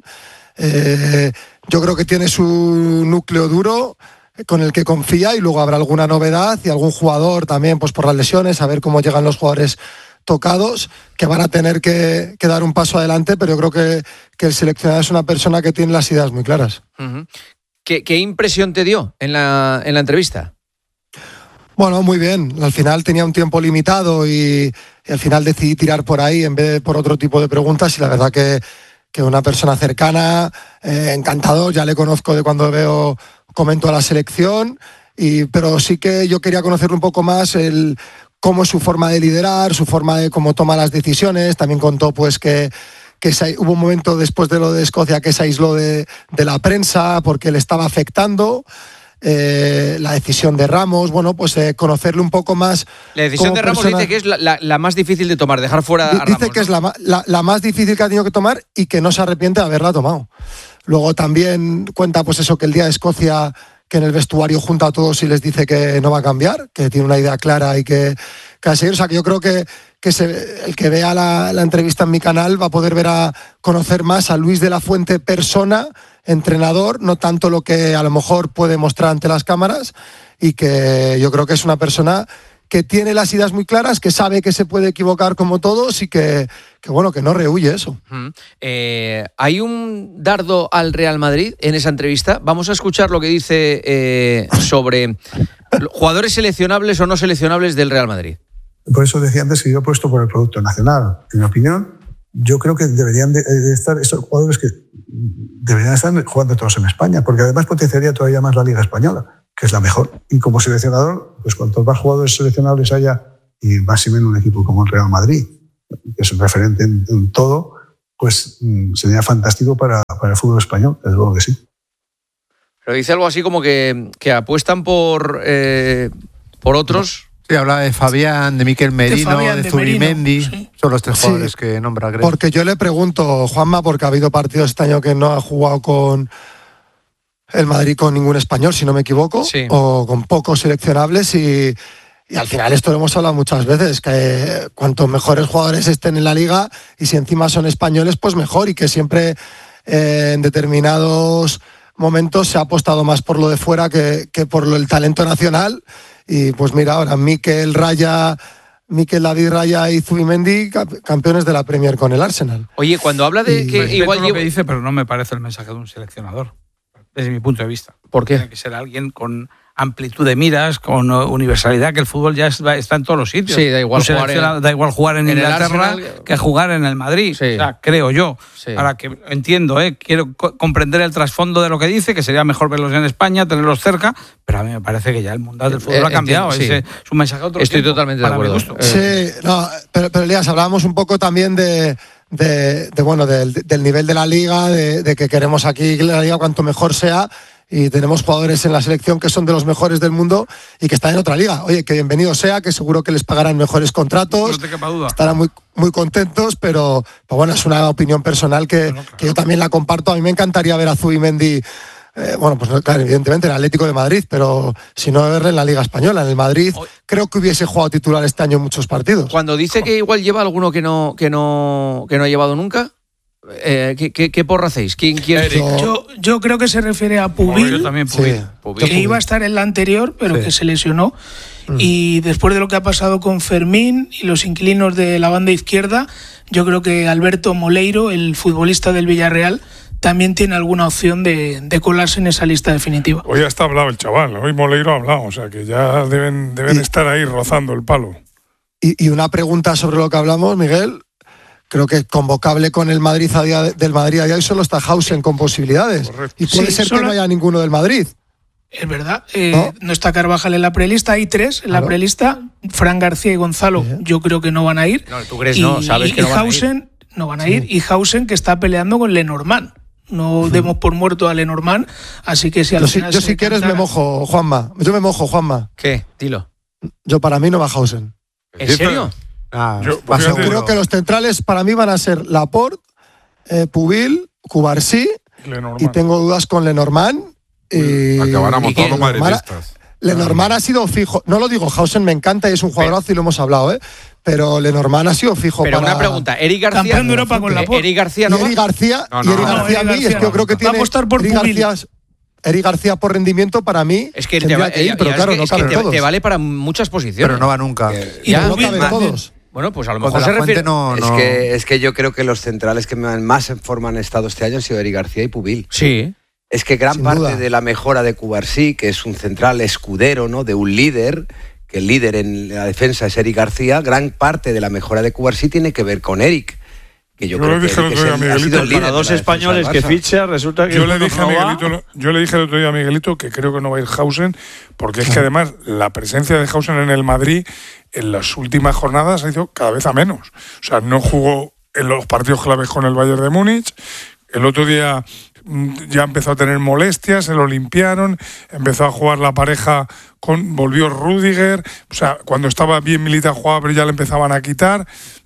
yo creo que tiene su núcleo duro con el que confía, y luego habrá alguna novedad y algún jugador también, pues por las lesiones, a ver cómo llegan los jugadores tocados, que van a tener que dar un paso adelante, pero yo creo que el seleccionador es una persona que tiene las ideas muy claras. Uh-huh. ¿Qué impresión te dio en la entrevista? Bueno, muy bien. Al final tenía un tiempo limitado y al final decidí tirar por ahí en vez de por otro tipo de preguntas, y la verdad que una persona cercana, encantador, ya le conozco de cuando comento a la selección, pero sí que yo quería conocerlo un poco más, cómo es su forma de liderar, su forma de cómo toma las decisiones. También contó pues que hubo un momento después de lo de Escocia que se aisló de la prensa porque le estaba afectando. La decisión de Ramos, bueno, pues conocerle un poco más. La decisión de Ramos dice que es la más difícil de tomar, dejar fuera a Ramos. Dice que ¿no? Es la más difícil que ha tenido que tomar y que no se arrepiente de haberla tomado. Luego también cuenta pues eso, que el día de Escocia, que en el vestuario junta a todos y les dice que no va a cambiar, que tiene una idea clara y que a seguir. O sea, que yo creo que el que vea la entrevista en mi canal va a poder conocer más a Luis de la Fuente persona, entrenador, no tanto lo que a lo mejor puede mostrar ante las cámaras, y que yo creo que es una persona que tiene las ideas muy claras, que sabe que se puede equivocar como todos y que no rehuye eso. Hay un dardo al Real Madrid en esa entrevista. Vamos a escuchar lo que dice sobre jugadores seleccionables o no seleccionables del Real Madrid. Por eso decía antes que yo he puesto por el producto nacional. En mi opinión, yo creo que deberían de estar estos jugadores que deberían estar jugando todos en España, porque además potenciaría todavía más la Liga Española, que es la mejor. Y como seleccionador, pues cuantos más jugadores seleccionables haya, y más y menos un equipo como el Real Madrid, que es un referente en todo, pues sería fantástico para el fútbol español, desde luego que sí. Pero dice algo así como que apuestan por otros... Sí, hablaba de Fabián, de Mikel Merino, de Zubimendi. Sí. Son los tres jugadores que nombra Greg. Porque yo le pregunto, Juanma, porque ha habido partidos este año que no ha jugado con el Madrid con ningún español, si no me equivoco, o con pocos seleccionables, y al final esto lo hemos hablado muchas veces, que cuantos mejores jugadores estén en la liga y si encima son españoles, pues mejor, y que siempre en determinados momentos se ha apostado más por lo de fuera que por el talento nacional. Y pues mira, ahora Mikel David Raya y Zubimendi, campeones de la Premier con el Arsenal. Oye, cuando habla de que igual lo que dice, pero no me parece el mensaje de un seleccionador, desde mi punto de vista. ¿Por qué? Tiene que ser alguien con amplitud de miras, con universalidad, que el fútbol ya está en todos los sitios. Sí, da igual jugar en Inglaterra que jugar en el Madrid, sí. O sea, creo yo. Sí. Ahora que entiendo, quiero comprender el trasfondo de lo que dice, que sería mejor verlos en España, tenerlos cerca, pero a mí me parece que ya el mundo del fútbol ha cambiado. Sí. Es un mensaje a otro Estoy tiempo, totalmente de acuerdo. Sí, no, pero Elías, hablábamos un poco también del nivel de la liga, de que queremos aquí que la liga cuanto mejor sea, y tenemos jugadores en la selección que son de los mejores del mundo y que están en otra liga. Oye, que bienvenido sea, que seguro que les pagarán mejores contratos, no te quepa duda. Estarán muy contentos, pero bueno, es una opinión personal que yo también la comparto. A mí me encantaría ver a Zubimendi, pues claro, evidentemente en el Atlético de Madrid, pero si no, verle en la Liga Española. En el Madrid creo que hubiese jugado titular este año en muchos partidos. Cuando dice que igual lleva alguno que no ha llevado nunca, ¿qué porra hacéis? ¿Quién? Yo creo que se refiere a Pubil, yo también, Pubil. Que iba a estar en la anterior, pero que se lesionó. Y después de lo que ha pasado con Fermín y los inquilinos de la banda izquierda, yo creo que Alberto Moleiro, el futbolista del Villarreal, también tiene alguna opción de colarse en esa lista definitiva. Hoy ya está hablado el chaval, hoy Moleiro ha hablado, o sea que ya deben estar ahí rozando el palo. Y una pregunta sobre lo que hablamos, Miguel. Creo que convocable con el Madrid del Madrid a día de hoy solo está Hausen con posibilidades. Correcto. Y puede ser que no haya ninguno del Madrid. Es verdad. No está Carvajal en la prelista, hay 3 en la prelista. Fran García y Gonzalo, yo creo que no van a ir. No, tú crees, no, sabes que no van a ir. Hausen no van a ir. Y Hausen, que está peleando con Lenormand. No demos por muerto a Lenormand, así que si al final yo si quieres me mojo, Juanma. Yo me mojo, Juanma. ¿Qué? Dilo. Yo para mí no va Hausen. ¿En serio? Yo creo que los centrales para mí van a ser Laporte, Pubil, Cubarsí, y tengo dudas con Lenormand. Acabáramos todos los madridistas. Lenormand ha sido fijo. No lo digo, Hausen me encanta y es un jugadorazo y lo hemos hablado, pero Lenormand ha sido fijo. Pero una pregunta, Eric García. Campeón de Europa con Laporte. Eric García no va. Eric García a mí es que yo creo que tiene. Va a apostar por Pubil. Eric García por rendimiento para mí es que te vale para muchas posiciones. Pero no va nunca. Y no caben todos. Bueno, pues a lo mejor se refiere... Es que yo creo que los centrales que más en forma han estado este año han sido Eric García y Pubil. Sí. Es que gran parte de la mejora de Cubarsí, que es un central escudero, ¿no?, de un líder, que el líder en la defensa es Eric García, gran parte de la mejora de Cubarsí tiene que ver con Eric. Que yo creo que ha sido el líder para dos españoles que ficha, resulta que yo le dije el otro día a Miguelito que creo que no va a ir Hausen, porque es que además la presencia de Hausen en el Madrid en las últimas jornadas ha ido cada vez a menos. O sea, no jugó en los partidos claves con el Bayern de Múnich. El otro día ya empezó a tener molestias, se lo limpiaron, empezó a jugar la pareja volvió Rüdiger, o sea, cuando estaba bien Militao jugaba, pero ya le empezaban a quitar.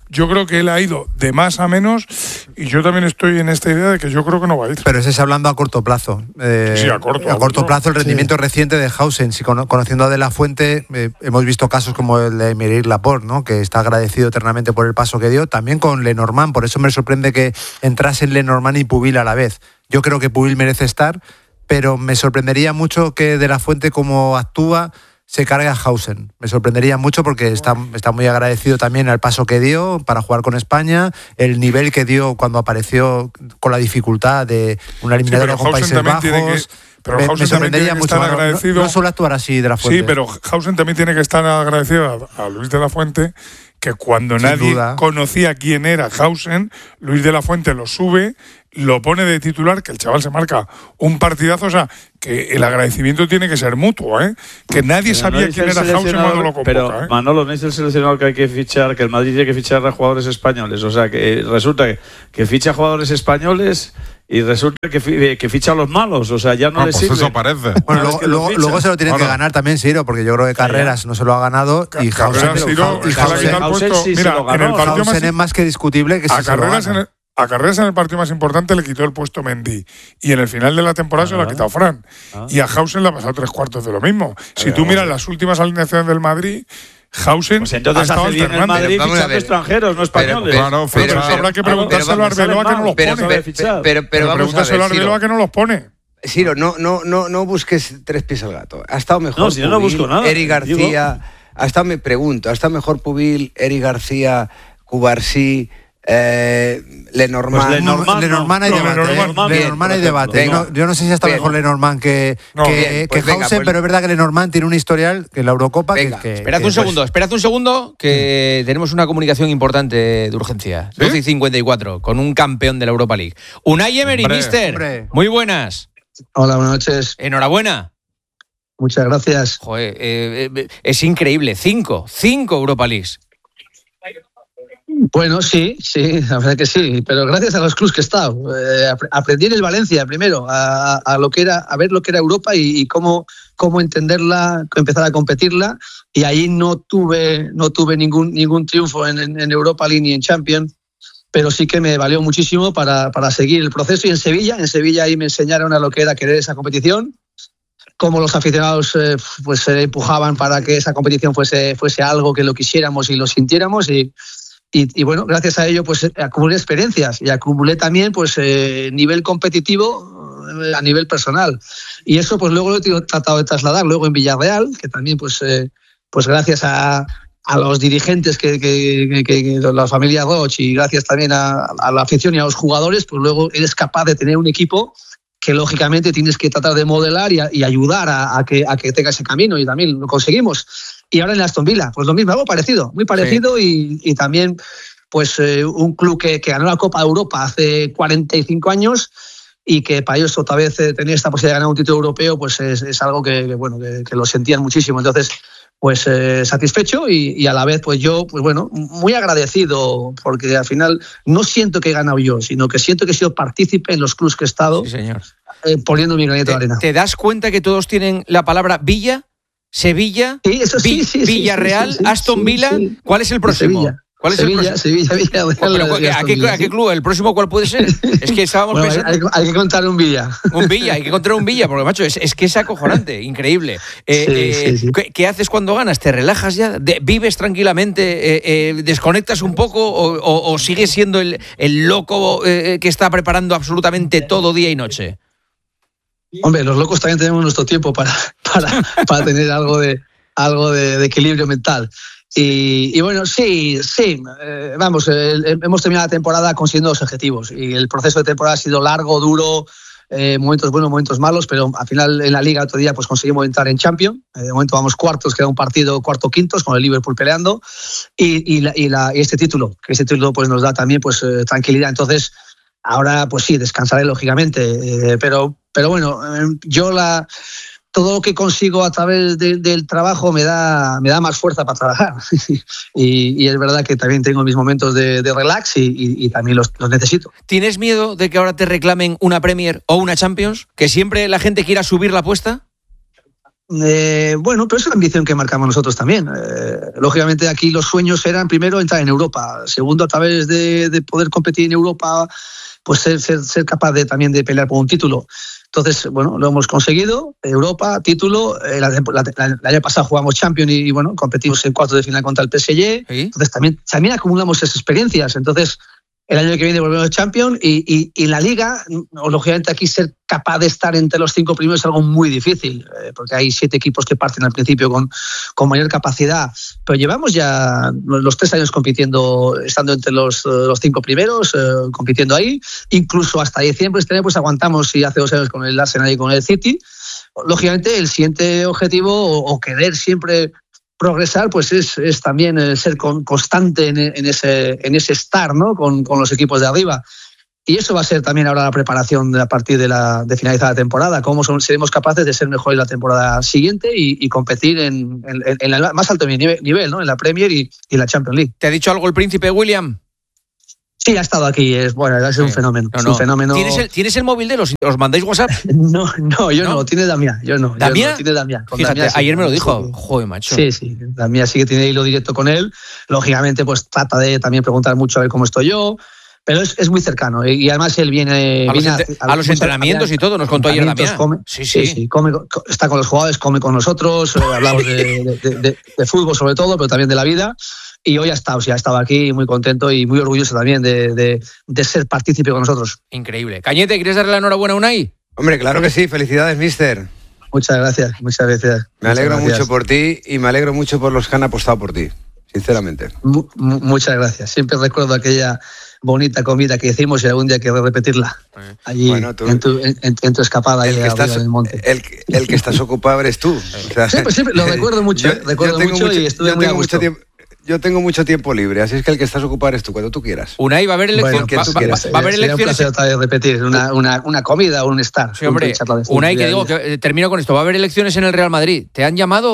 yo creo que él ha ido de más a menos y yo también estoy en esta idea de que yo creo que no va a ir. Pero ese es hablando a corto plazo. Sí, a corto plazo el rendimiento reciente de Hausen. Si conociendo a De La Fuente, hemos visto casos como el de Aymeric Laporte, ¿no? Que está agradecido eternamente por el paso que dio, también con Lenormand. Por eso me sorprende que entrasen Lenormand y Pubil a la vez. Yo creo que Pubil merece estar, pero me sorprendería mucho que De La Fuente, como actúa, se cargue a Hausen. Me sorprendería mucho porque está muy agradecido también al paso que dio para jugar con España, el nivel que dio cuando apareció con la dificultad de una eliminatoria con Países Bajos. Pero Hausen también tiene que estar agradecido. No solo actuar así De La Fuente. Sí, pero Hausen también tiene que estar agradecido a Luis De La Fuente, que cuando nadie conocía quién era Hausen, Luis De La Fuente lo sube, lo pone de titular, que el chaval se marca un partidazo. O sea, que el agradecimiento tiene que ser mutuo, ¿eh? Que nadie sabía quién era Hausen cuando lo convoca. Pero, Manolo, no es el seleccionador que hay que fichar, que el Madrid tiene que fichar a jugadores españoles. O sea, que resulta que ficha jugadores españoles y resulta que ficha a los malos. O sea, ya no le sirve. Eso parece. Bueno, luego se lo tienen que ganar también Ciro, porque yo creo que Carreras no se lo ha ganado y Hausen sí se lo ganó. Hausen es más que discutible que a Carreras en el partido más importante le quitó el puesto Mendy y en el final de la temporada se lo ha quitado Fran. Y a Hausen le ha pasado 3/4 de lo mismo. Si tú miras las últimas alineaciones del Madrid, Hausen pues entonces hace bien el Madrid fichando extranjeros, no españoles. Pero habrá que preguntárselo a Arbeloa que no los pone. Pero pregúntaselo a Arbeloa que no los pone. Ciro, no busques tres pies al gato. Ha estado mejor no, si no busco nada. Eric García, ha estado mejor Pubil, Eric García, Cubarsí, Lenormand. Pues Lenormand hay debate. Yo no sé si está mejor Lenormand que Hausen, pero es verdad que Lenormand tiene un historial que en la Eurocopa. Esperad un segundo, que tenemos una comunicación importante de urgencia. 12:54, con un campeón de la Europa League. Unai Emery, mister. Muy buenas. Hola, buenas noches. Enhorabuena. Muchas gracias. Joder, es increíble. 5 Europa Leagues. Bueno, sí, la verdad que sí, pero gracias a los clubs que he estado. Aprendí en el Valencia primero a ver lo que era Europa y cómo entenderla, empezar a competirla, y ahí no tuve ningún triunfo en Europa League ni en Champions, pero sí que me valió muchísimo para seguir el proceso. Y en Sevilla ahí me enseñaron a lo que era querer esa competición, cómo los aficionados pues se empujaban para que esa competición fuese algo que lo quisiéramos y lo sintiéramos, y bueno, gracias a ello pues acumulé experiencias y acumulé también pues nivel competitivo a nivel personal, y eso pues luego lo he tratado de trasladar luego en Villarreal, que también pues gracias a los dirigentes que la familia Roch, y gracias también a la afición y a los jugadores, pues luego eres capaz de tener un equipo que lógicamente tienes que tratar de modelar y ayudar a que tenga ese camino, y también lo conseguimos. Y ahora en Aston Villa, pues lo mismo, algo parecido, muy parecido, sí. Y también pues un club que ganó la Copa de Europa hace 45 años y que para ellos otra vez tener esta posibilidad de ganar un título europeo pues es algo que lo sentían muchísimo. Entonces, pues satisfecho y a la vez pues yo, pues bueno, muy agradecido, porque al final no siento que he ganado yo, sino que siento que he sido partícipe en los clubes que he estado, sí, señor. Poniendo mi granito de arena. ¿Te das cuenta que todos tienen la palabra Villa? Sevilla, sí, eso sí, Villarreal, sí, Aston Villa. Sí. ¿Cuál es el próximo? Sevilla. ¿A qué club? ¿El próximo cuál puede ser? Es que estábamos pensando. Hay que contar un Villa. Hay que contar un Villa, porque macho, es que es acojonante, increíble. ¿Qué haces cuando ganas? ¿Te relajas ya? ¿Vives tranquilamente? ¿Desconectas un poco? ¿O sigues siendo el loco que está preparando absolutamente todo día y noche? Hombre, los locos también tenemos nuestro tiempo para tener algo de equilibrio mental. Y bueno, sí, hemos terminado la temporada consiguiendo los objetivos, y el proceso de temporada ha sido largo, duro, momentos buenos, momentos malos, pero al final en la Liga otro día pues conseguimos entrar en Champions. De momento vamos cuartos, queda un partido cuarto-quintos con el Liverpool peleando, y este título pues nos da también pues tranquilidad. Entonces ahora pues sí, descansaré lógicamente, pero bueno, yo todo lo que consigo a través del trabajo me da más fuerza para trabajar. y es verdad que también tengo mis momentos de relax y también los necesito. ¿Tienes miedo de que ahora te reclamen una Premier o una Champions? ¿Que siempre la gente quiera subir la apuesta? Bueno, pero es la ambición que marcamos nosotros también. Lógicamente aquí los sueños eran primero entrar en Europa, segundo a través de poder competir en Europa, pues ser capaz también de pelear por un título. Entonces, bueno, lo hemos conseguido, Europa, título, el año pasado jugamos Champions y bueno, competimos en cuartos de final contra el PSG, entonces también acumulamos esas experiencias, entonces el año que viene volvemos a Champions y en la Liga, lógicamente aquí ser capaz de estar entre los 5 primeros es algo muy difícil, porque hay 7 equipos que parten al principio con mayor capacidad, pero llevamos ya los 3 años compitiendo, estando entre los 5 primeros, compitiendo ahí, incluso hasta diciembre este año pues aguantamos, y hace 2 años con el Arsenal y con el City. Lógicamente el siguiente objetivo o querer siempre progresar pues es también ser constante en ese estar, ¿no? con los equipos de arriba. Y eso va a ser también ahora la preparación a partir de finalizar la temporada, cómo seremos capaces de ser mejores la temporada siguiente y competir en el más alto nivel, ¿no? En la Premier y la Champions League. ¿Te ha dicho algo el príncipe William? Sí, ha estado aquí, es un fenómeno. No, es un fenómeno. ¿Tienes el móvil de los? ¿Os mandáis WhatsApp? No, yo no, tiene Damián. ¿Damián? Tiene Damián. Fíjate, Damián, ayer me lo dijo. Sí. Joder, macho. Sí, Damián sí que tiene hilo directo con él. Lógicamente, pues trata de también preguntar mucho a ver cómo estoy yo. Pero es muy cercano. Y además él viene a los entrenamientos y todo, nos contó ayer Damián. Sí, está con los jugadores, come con nosotros, hablamos de fútbol sobre todo, pero también de la vida. Y hoy ha estado aquí muy contento y muy orgulloso también de ser partícipe con nosotros. Increíble. Cañete, ¿quieres darle la enhorabuena a Unai? Hombre, claro que sí. Felicidades, mister. Muchas gracias. Me alegro mucho por ti y me alegro mucho por los que han apostado por ti, sinceramente. Muchas gracias. Siempre recuerdo aquella bonita comida que hicimos y algún día quiero repetirla. Allí, bueno, en tu escapada ahí en el monte. El que estás ocupado eres tú. O sea, siempre lo recuerdo mucho. Y estuve muy a gusto. Yo tengo mucho tiempo libre, así es que el que estás ocupado eres tú, cuando tú quieras. Unai, va a haber elecciones. Bueno, va a haber elecciones. Un placer otra vez repetir una comida o un estar. Sí, hombre. Unai, que digo, que termino con esto. ¿Va a haber elecciones en el Real Madrid? ¿Te han llamado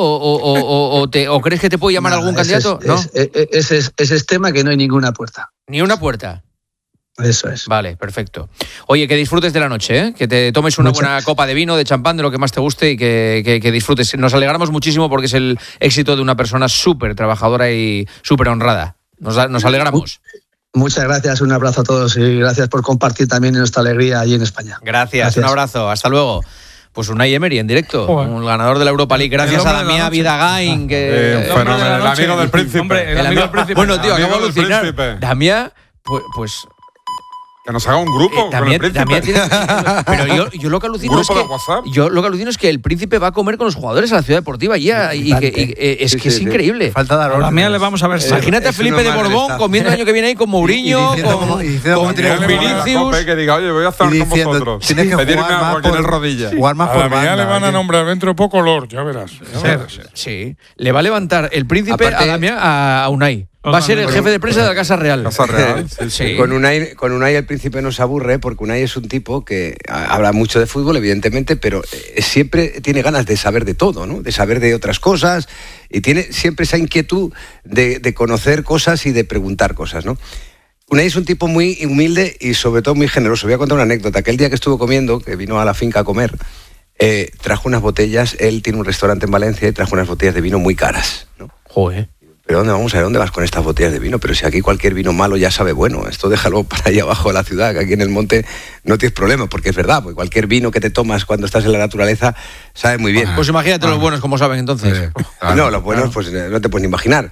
o crees que te puede llamar algún candidato? ¿No? Ese es tema que no hay ninguna puerta. Ni una puerta. Eso es. Vale, perfecto. Oye, que disfrutes de la noche, ¿eh? Que te tomes una buena copa de vino, de champán, de lo que más te guste y que disfrutes. Nos alegramos muchísimo porque es el éxito de una persona súper trabajadora y súper honrada. Nos alegramos. Muchas gracias, un abrazo a todos y gracias por compartir también nuestra alegría allí en España. Gracias. Un abrazo, hasta luego. Pues Unai Emery en directo, un ganador de la Europa League. Gracias a Damián Vidagain, el amigo del príncipe. El amigo del príncipe. Bueno, tío, acabo de alucinar. Damián, pues que nos haga un grupo con el príncipe. Pero yo lo que alucino es que el príncipe va a comer con los jugadores a la ciudad deportiva y es increíble. Falta dar orden. A le vamos a ver. Imagínate a Felipe de Borbón comiendo el año que viene ahí con Mourinho, con Vinicius. Que diga, oye, voy a estar con vosotros. Tienes que pedirme algo aquí en el rodilla. A Damián le van a nombrar dentro de poco Lord, ya verás. Sí, le va a levantar el príncipe a Damián a Unai. Va a ser el jefe de prensa de la Casa Real. Casa Real, sí. Con Unai el príncipe no se aburre porque Unai es un tipo que habla mucho de fútbol, evidentemente, pero siempre tiene ganas de saber de todo, ¿no? De saber de otras cosas y tiene siempre esa inquietud de conocer cosas y de preguntar cosas, ¿no? Unai es un tipo muy humilde y sobre todo muy generoso. Voy a contar una anécdota. Aquel día que estuvo comiendo, que vino a la finca a comer, trajo unas botellas, él tiene un restaurante en Valencia y trajo unas botellas de vino muy caras, ¿no? Joder. ¿Pero dónde vas con estas botellas de vino? Pero si aquí cualquier vino malo ya sabe bueno, esto déjalo para allá abajo de la ciudad, que aquí en el monte no tienes problema, porque es verdad, porque cualquier vino que te tomas cuando estás en la naturaleza sabe muy bien. Pues imagínate los buenos, como saben entonces. No, los buenos pues no te puedes ni imaginar.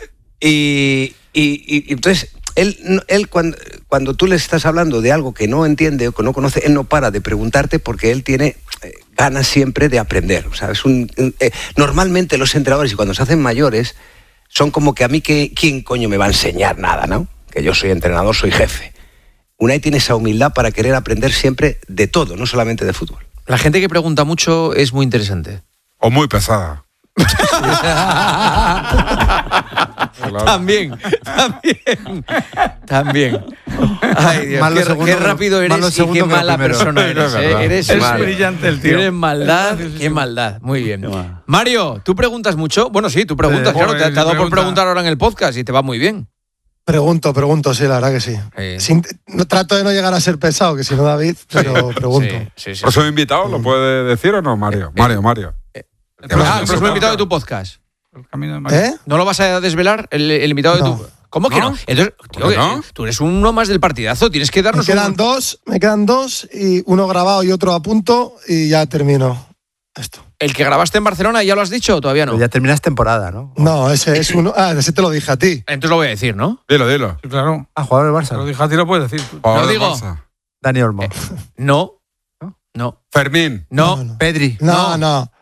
y entonces, él cuando tú le estás hablando de algo que no entiende o que no conoce, él no para de preguntarte porque él tiene ganas siempre de aprender. O sea, normalmente los entrenadores, y cuando se hacen mayores, son como que a mí, ¿quién coño me va a enseñar nada, no? Que yo soy entrenador, soy jefe. Unai tiene esa humildad para querer aprender siempre de todo, no solamente de fútbol. La gente que pregunta mucho es muy interesante. O muy pesada. También. Ay, Dios, qué rápido eres y qué mala persona eres. Es brillante el tío. Tienes maldad, qué maldad. Muy bien. Mario, ¿tú preguntas mucho? Bueno, sí, tú preguntas, claro. Te ha dado por preguntar ahora en el podcast y te va muy bien. Pregunto, sí, la verdad que sí. Trato de no llegar a ser pesado, que si no David, pero pregunto. Sí. ¿Por eso invitado? ¿Lo puede decir o no, Mario? Mario. El próximo invitado de tu podcast. El camino de María. ¿No lo vas a desvelar, el invitado de tu...? ¿Cómo que no? Entonces, tío, tú eres uno más del partidazo, tienes que darnos... Me quedan dos y uno grabado y otro a punto y ya termino esto. ¿El que grabaste en Barcelona ya lo has dicho o todavía no? Pero ya terminas temporada, ¿no? No, ese es uno... ese te lo dije a ti. Entonces lo voy a decir, ¿no? Dilo. Sí, claro. Jugador del Barça. Te lo dije a ti, lo puedes decir. ¿Lo digo? Dani Olmo. No. Fermín. No. Pedri. No.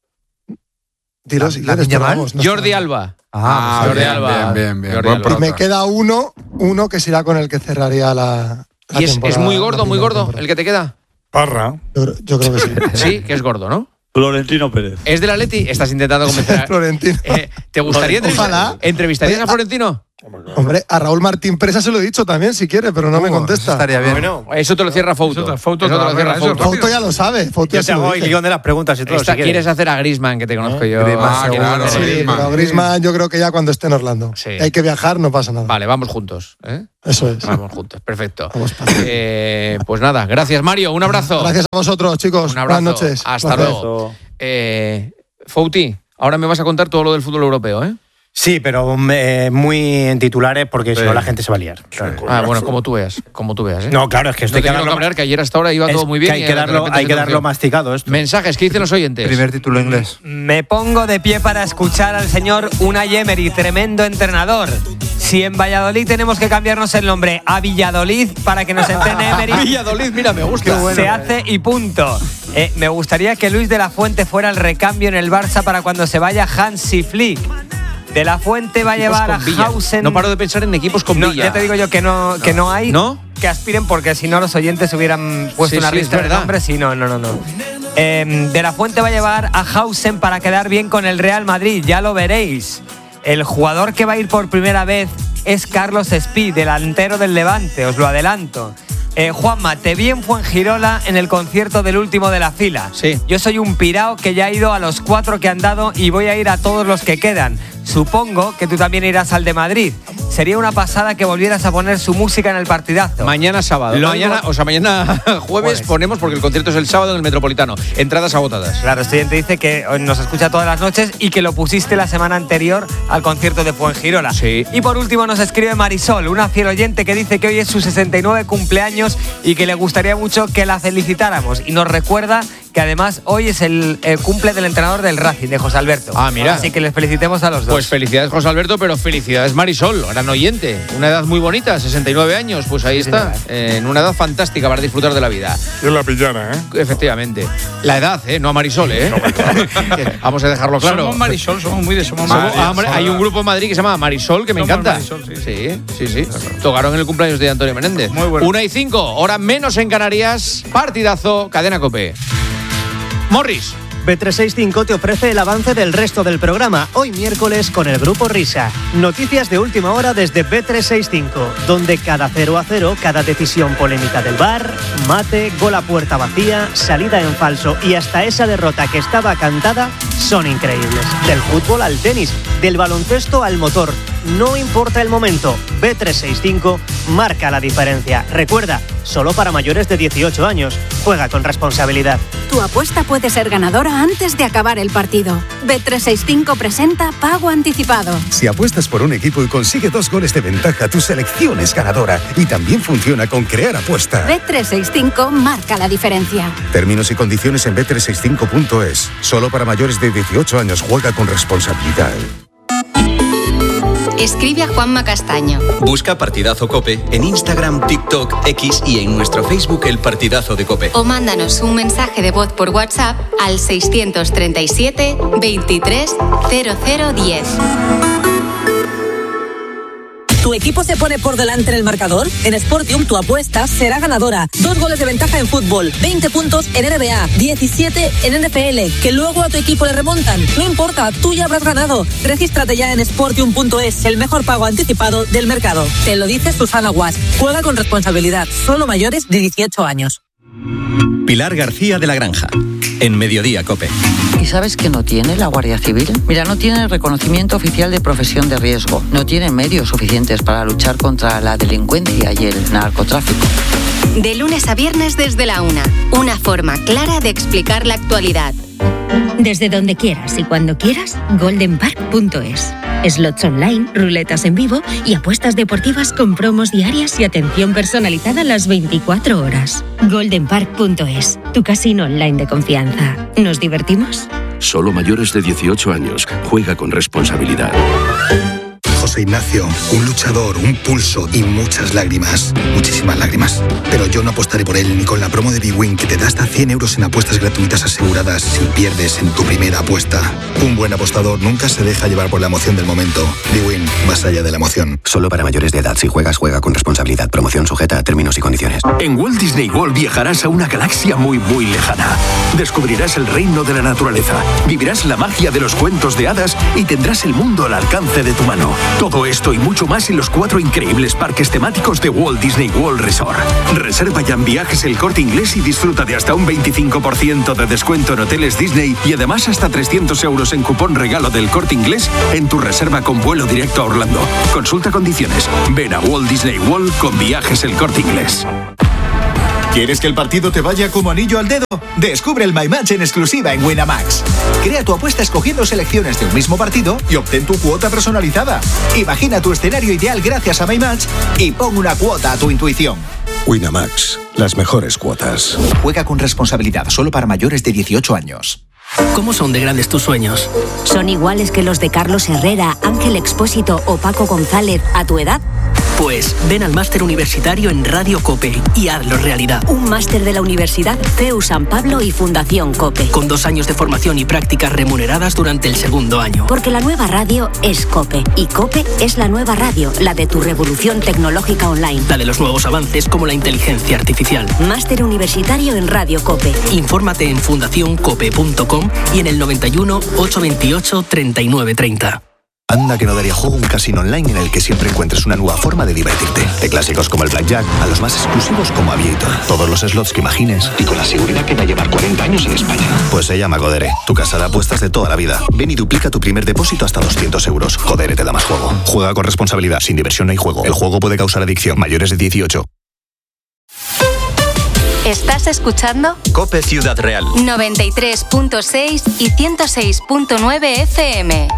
Dilo si quieres. Jordi Alba. Jordi Alba. Bien. Y me queda uno que será con el que cerraría la ¿Y es muy gordo el que te queda? Parra. Yo creo que sí. Sí, que es gordo, ¿no? Florentino Pérez. ¿Es del Atleti? Estás intentando convencer a... Florentino. ¿Te gustaría entrevistarías a Florentino? Hombre, a Raúl Martín Presa se lo he dicho también, si quiere, pero no me contesta. Estaría bien. Bueno, eso te lo cierra Fouto. Fouto ya lo sabe. Yo te hago el guión de las preguntas y todo. Si quieres hacer a Griezmann, que te conozco yo. Claro. Sí, pero Griezmann yo creo que ya cuando esté en Orlando. Sí. Hay que viajar, no pasa nada. Vale, vamos juntos. Eso es. Vamos juntos, perfecto. Pues nada, gracias Mario, un abrazo. Gracias a vosotros, chicos. Un abrazo. Buenas noches. Hasta luego. Fouti, ahora me vas a contar todo lo del fútbol europeo, ¿eh? Sí, pero muy en titulares porque si no la gente se va a liar. Bueno, como tú veas, ¿eh? No, claro, es que esto hay que darlo... que ayer hasta ahora iba todo muy bien. Hay que darlo masticado esto. Mensajes, ¿qué dicen los oyentes? Primer título inglés. Me pongo de pie para escuchar al señor Unai Emery, tremendo entrenador. Si en Valladolid tenemos que cambiarnos el nombre a Villadolid para que nos entrene Emery. Villadolid, mira, me gusta. Se hace y punto. Me gustaría que Luis de la Fuente fuera el recambio en el Barça para cuando se vaya Hansi Flick. De la Fuente va a llevar a Hausen. No paro de pensar en equipos con Villa. Ya te digo yo que no hay. ¿No? Que aspiren porque si no los oyentes hubieran puesto una lista de nombres. Sí, no. De la Fuente va a llevar a Hausen para quedar bien con el Real Madrid. Ya lo veréis. El jugador que va a ir por primera vez es Carlos Espí, delantero del Levante. Os lo adelanto. Juanma, te vi en Fuengirola en el concierto del último de la fila. Sí. Yo soy un pirao que ya he ido a los 4 que han dado y voy a ir a todos los que quedan. Supongo que tú también irás al de Madrid. Sería una pasada que volvieras a poner su música en el partidazo. Mañana sábado. Mañana jueves ponemos, porque el concierto es el sábado en el Metropolitano. Entradas agotadas. Claro, este oyente dice que nos escucha todas las noches y que lo pusiste la semana anterior al concierto de Fuengirola. Sí. Y por último nos escribe Marisol, una fiel oyente que dice que hoy es su 69 cumpleaños y que le gustaría mucho que la felicitáramos. Y nos recuerda que además hoy es el cumple del entrenador del Racing, de José Alberto. Mira. Así que les felicitemos a los dos. Pues felicidades José Alberto, pero felicidades Marisol, gran oyente. Una edad muy bonita, 69 años, pues ahí está. En una edad fantástica para disfrutar de la vida. Y es la pillana, Efectivamente. La edad, no a Marisol, Vamos a dejarlo claro. Somos Marisol, somos muy de hay un grupo en Madrid que se llama Marisol, que me encanta. Marisol, sí. Tocaron en el cumpleaños de Antonio Menéndez. Muy bueno. 1:05, hora menos en Canarias. Partidazo, Cadena COPE. Morris. Bet365 te ofrece el avance del resto del programa, hoy miércoles con el Grupo Risa. Noticias de última hora desde Bet365, donde cada 0-0, cada decisión polémica del VAR, mate, gol a puerta vacía, salida en falso y hasta esa derrota que estaba cantada, son increíbles. Del fútbol al tenis, del baloncesto al motor, no importa el momento, Bet365 marca la diferencia. Recuerda, solo para mayores de 18 años. Juega con responsabilidad. Tu apuesta puede ser ganadora antes de acabar el partido. Bet365 presenta Pago Anticipado. Si apuestas por un equipo y consigue 2 goles de ventaja, tu selección es ganadora. Y también funciona con Crear Apuesta. Bet365 marca la diferencia. Términos y condiciones en bet365.es. Solo para mayores de 18 años. Juega con responsabilidad. Escribe a Juanma Castaño. Busca Partidazo COPE en Instagram, TikTok, X y en nuestro Facebook El Partidazo de COPE. O mándanos un mensaje de voz por WhatsApp al 637 23 0010. ¿Tu equipo se pone por delante en el marcador? En Sportium tu apuesta será ganadora. 2 goles de ventaja en fútbol, 20 puntos en NBA, 17 en NFL, que luego a tu equipo le remontan. No importa, tú ya habrás ganado. Regístrate ya en Sportium.es, el mejor pago anticipado del mercado. Te lo dice Susana Guas. Juega con responsabilidad. Solo mayores de 18 años. Pilar García de la Granja, en Mediodía COPE. ¿Y sabes qué no tiene la Guardia Civil? Mira, no tiene el reconocimiento oficial de profesión de riesgo, no tiene medios suficientes para luchar contra la delincuencia y el narcotráfico. De lunes a viernes desde la 1, una forma clara de explicar la actualidad. Desde donde quieras y cuando quieras, goldenpark.es. Slots online, ruletas en vivo y apuestas deportivas con promos diarias y atención personalizada las 24 horas. goldenpark.es, tu casino online de confianza. ¿Nos divertimos? Solo mayores de 18 años. Juega con responsabilidad. José Ignacio, un luchador, un pulso y muchas lágrimas. Muchísimas lágrimas. Pero yo no apostaré por él ni con la promo de bwin que te da hasta 100 euros en apuestas gratuitas aseguradas si pierdes en tu primera apuesta. Un buen apostador nunca se deja llevar por la emoción del momento. bwin, más allá de la emoción. Solo para mayores de edad. Si juegas, juega con responsabilidad. Promoción sujeta a términos y condiciones. En Walt Disney World viajarás a una galaxia muy, muy lejana. Descubrirás el reino de la naturaleza, vivirás la magia de los cuentos de hadas y tendrás el mundo al alcance de tu mano. Todo esto y mucho más en los 4 increíbles parques temáticos de Walt Disney World Resort. Reserva ya en Viajes El Corte Inglés y disfruta de hasta un 25% de descuento en hoteles Disney y además hasta 300 euros en cupón regalo del Corte Inglés en tu reserva con vuelo directo a Orlando. Consulta condiciones. Ven a Walt Disney World con Viajes El Corte Inglés. ¿Quieres que el partido te vaya como anillo al dedo? Descubre el My Match en exclusiva en Winamax. Crea tu apuesta escogiendo selecciones de un mismo partido y obtén tu cuota personalizada. Imagina tu escenario ideal gracias a My Match y pon una cuota a tu intuición. Winamax, las mejores cuotas. Juega con responsabilidad, solo para mayores de 18 años. ¿Cómo son de grandes tus sueños? ¿Son iguales que los de Carlos Herrera, Ángel Expósito o Paco González a tu edad? Pues ven al máster universitario en Radio COPE y hazlo realidad. Un máster de la Universidad CEU San Pablo y Fundación COPE. Con 2 años de formación y prácticas remuneradas durante el segundo año. Porque la nueva radio es COPE y COPE es la nueva radio, la de tu revolución tecnológica online. La de los nuevos avances como la inteligencia artificial. Máster universitario en Radio COPE. Infórmate en fundacioncope.com y en el 91 828 3930. Anda que no daría juego un casino online en el que siempre encuentres una nueva forma de divertirte. De clásicos como el Blackjack a los más exclusivos como Aviator. Todos los slots que imagines y con la seguridad que va a llevar 40 años en España. Pues se llama Codere, tu casa de apuestas de toda la vida. Ven y duplica tu primer depósito hasta 200 euros. Codere te da más juego. Juega con responsabilidad. Sin diversión no hay juego. El juego puede causar adicción. Mayores de 18. ¿Estás escuchando? COPE Ciudad Real. 93.6 y 106.9 FM.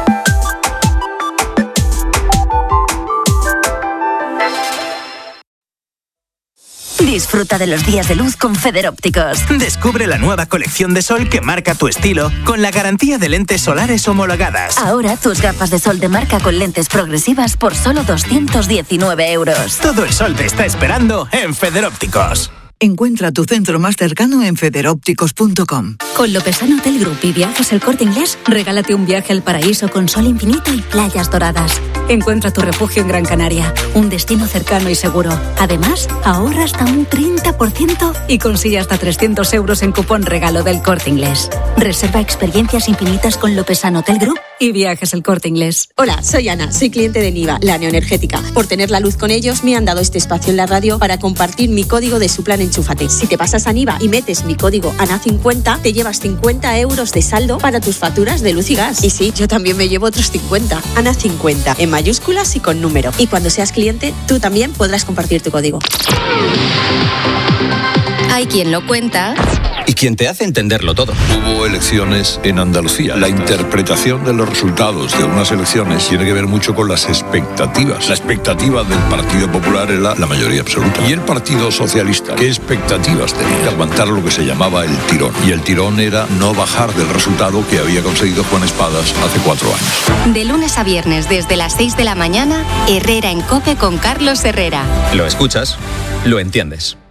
Disfruta de los días de luz con Federópticos. Descubre la nueva colección de sol que marca tu estilo con la garantía de lentes solares homologadas. Ahora tus gafas de sol de marca con lentes progresivas por solo 219 euros. Todo el sol te está esperando en Federópticos. Encuentra tu centro más cercano en federópticos.com. Con Lopesano Hotel Group y Viajes El Corte Inglés, regálate un viaje al paraíso con sol infinito y playas doradas. Encuentra tu refugio en Gran Canaria, un destino cercano y seguro. Además, ahorra hasta un 30% y consigue hasta 300 euros en cupón regalo del Corte Inglés. Reserva experiencias infinitas con Lopesano Hotel Group y Viajes El Corte Inglés. Hola, soy Ana, soy cliente de Niva, la neoenergética. Por tener la luz con ellos, me han dado este espacio en la radio para compartir mi código de su plan Enchúfate. Si te pasas a Niva y metes mi código ANA50, te llevas 50 euros de saldo para tus facturas de luz y gas. Y sí, yo también me llevo otros 50. ANA50, en mayúsculas y con número. Y cuando seas cliente, tú también podrás compartir tu código. Hay quien lo cuenta y quien te hace entenderlo todo. Hubo elecciones en Andalucía. La interpretación de los resultados de unas elecciones tiene que ver mucho con las expectativas. La expectativa del Partido Popular era la mayoría absoluta. Y el Partido Socialista, ¿qué expectativas tenía? Aguantar lo que se llamaba el tirón. Y el tirón era no bajar del resultado que había conseguido Juan Espadas hace 4 años. De lunes a viernes desde las 6 de la mañana, Herrera en COPE con Carlos Herrera. Lo escuchas, lo entiendes.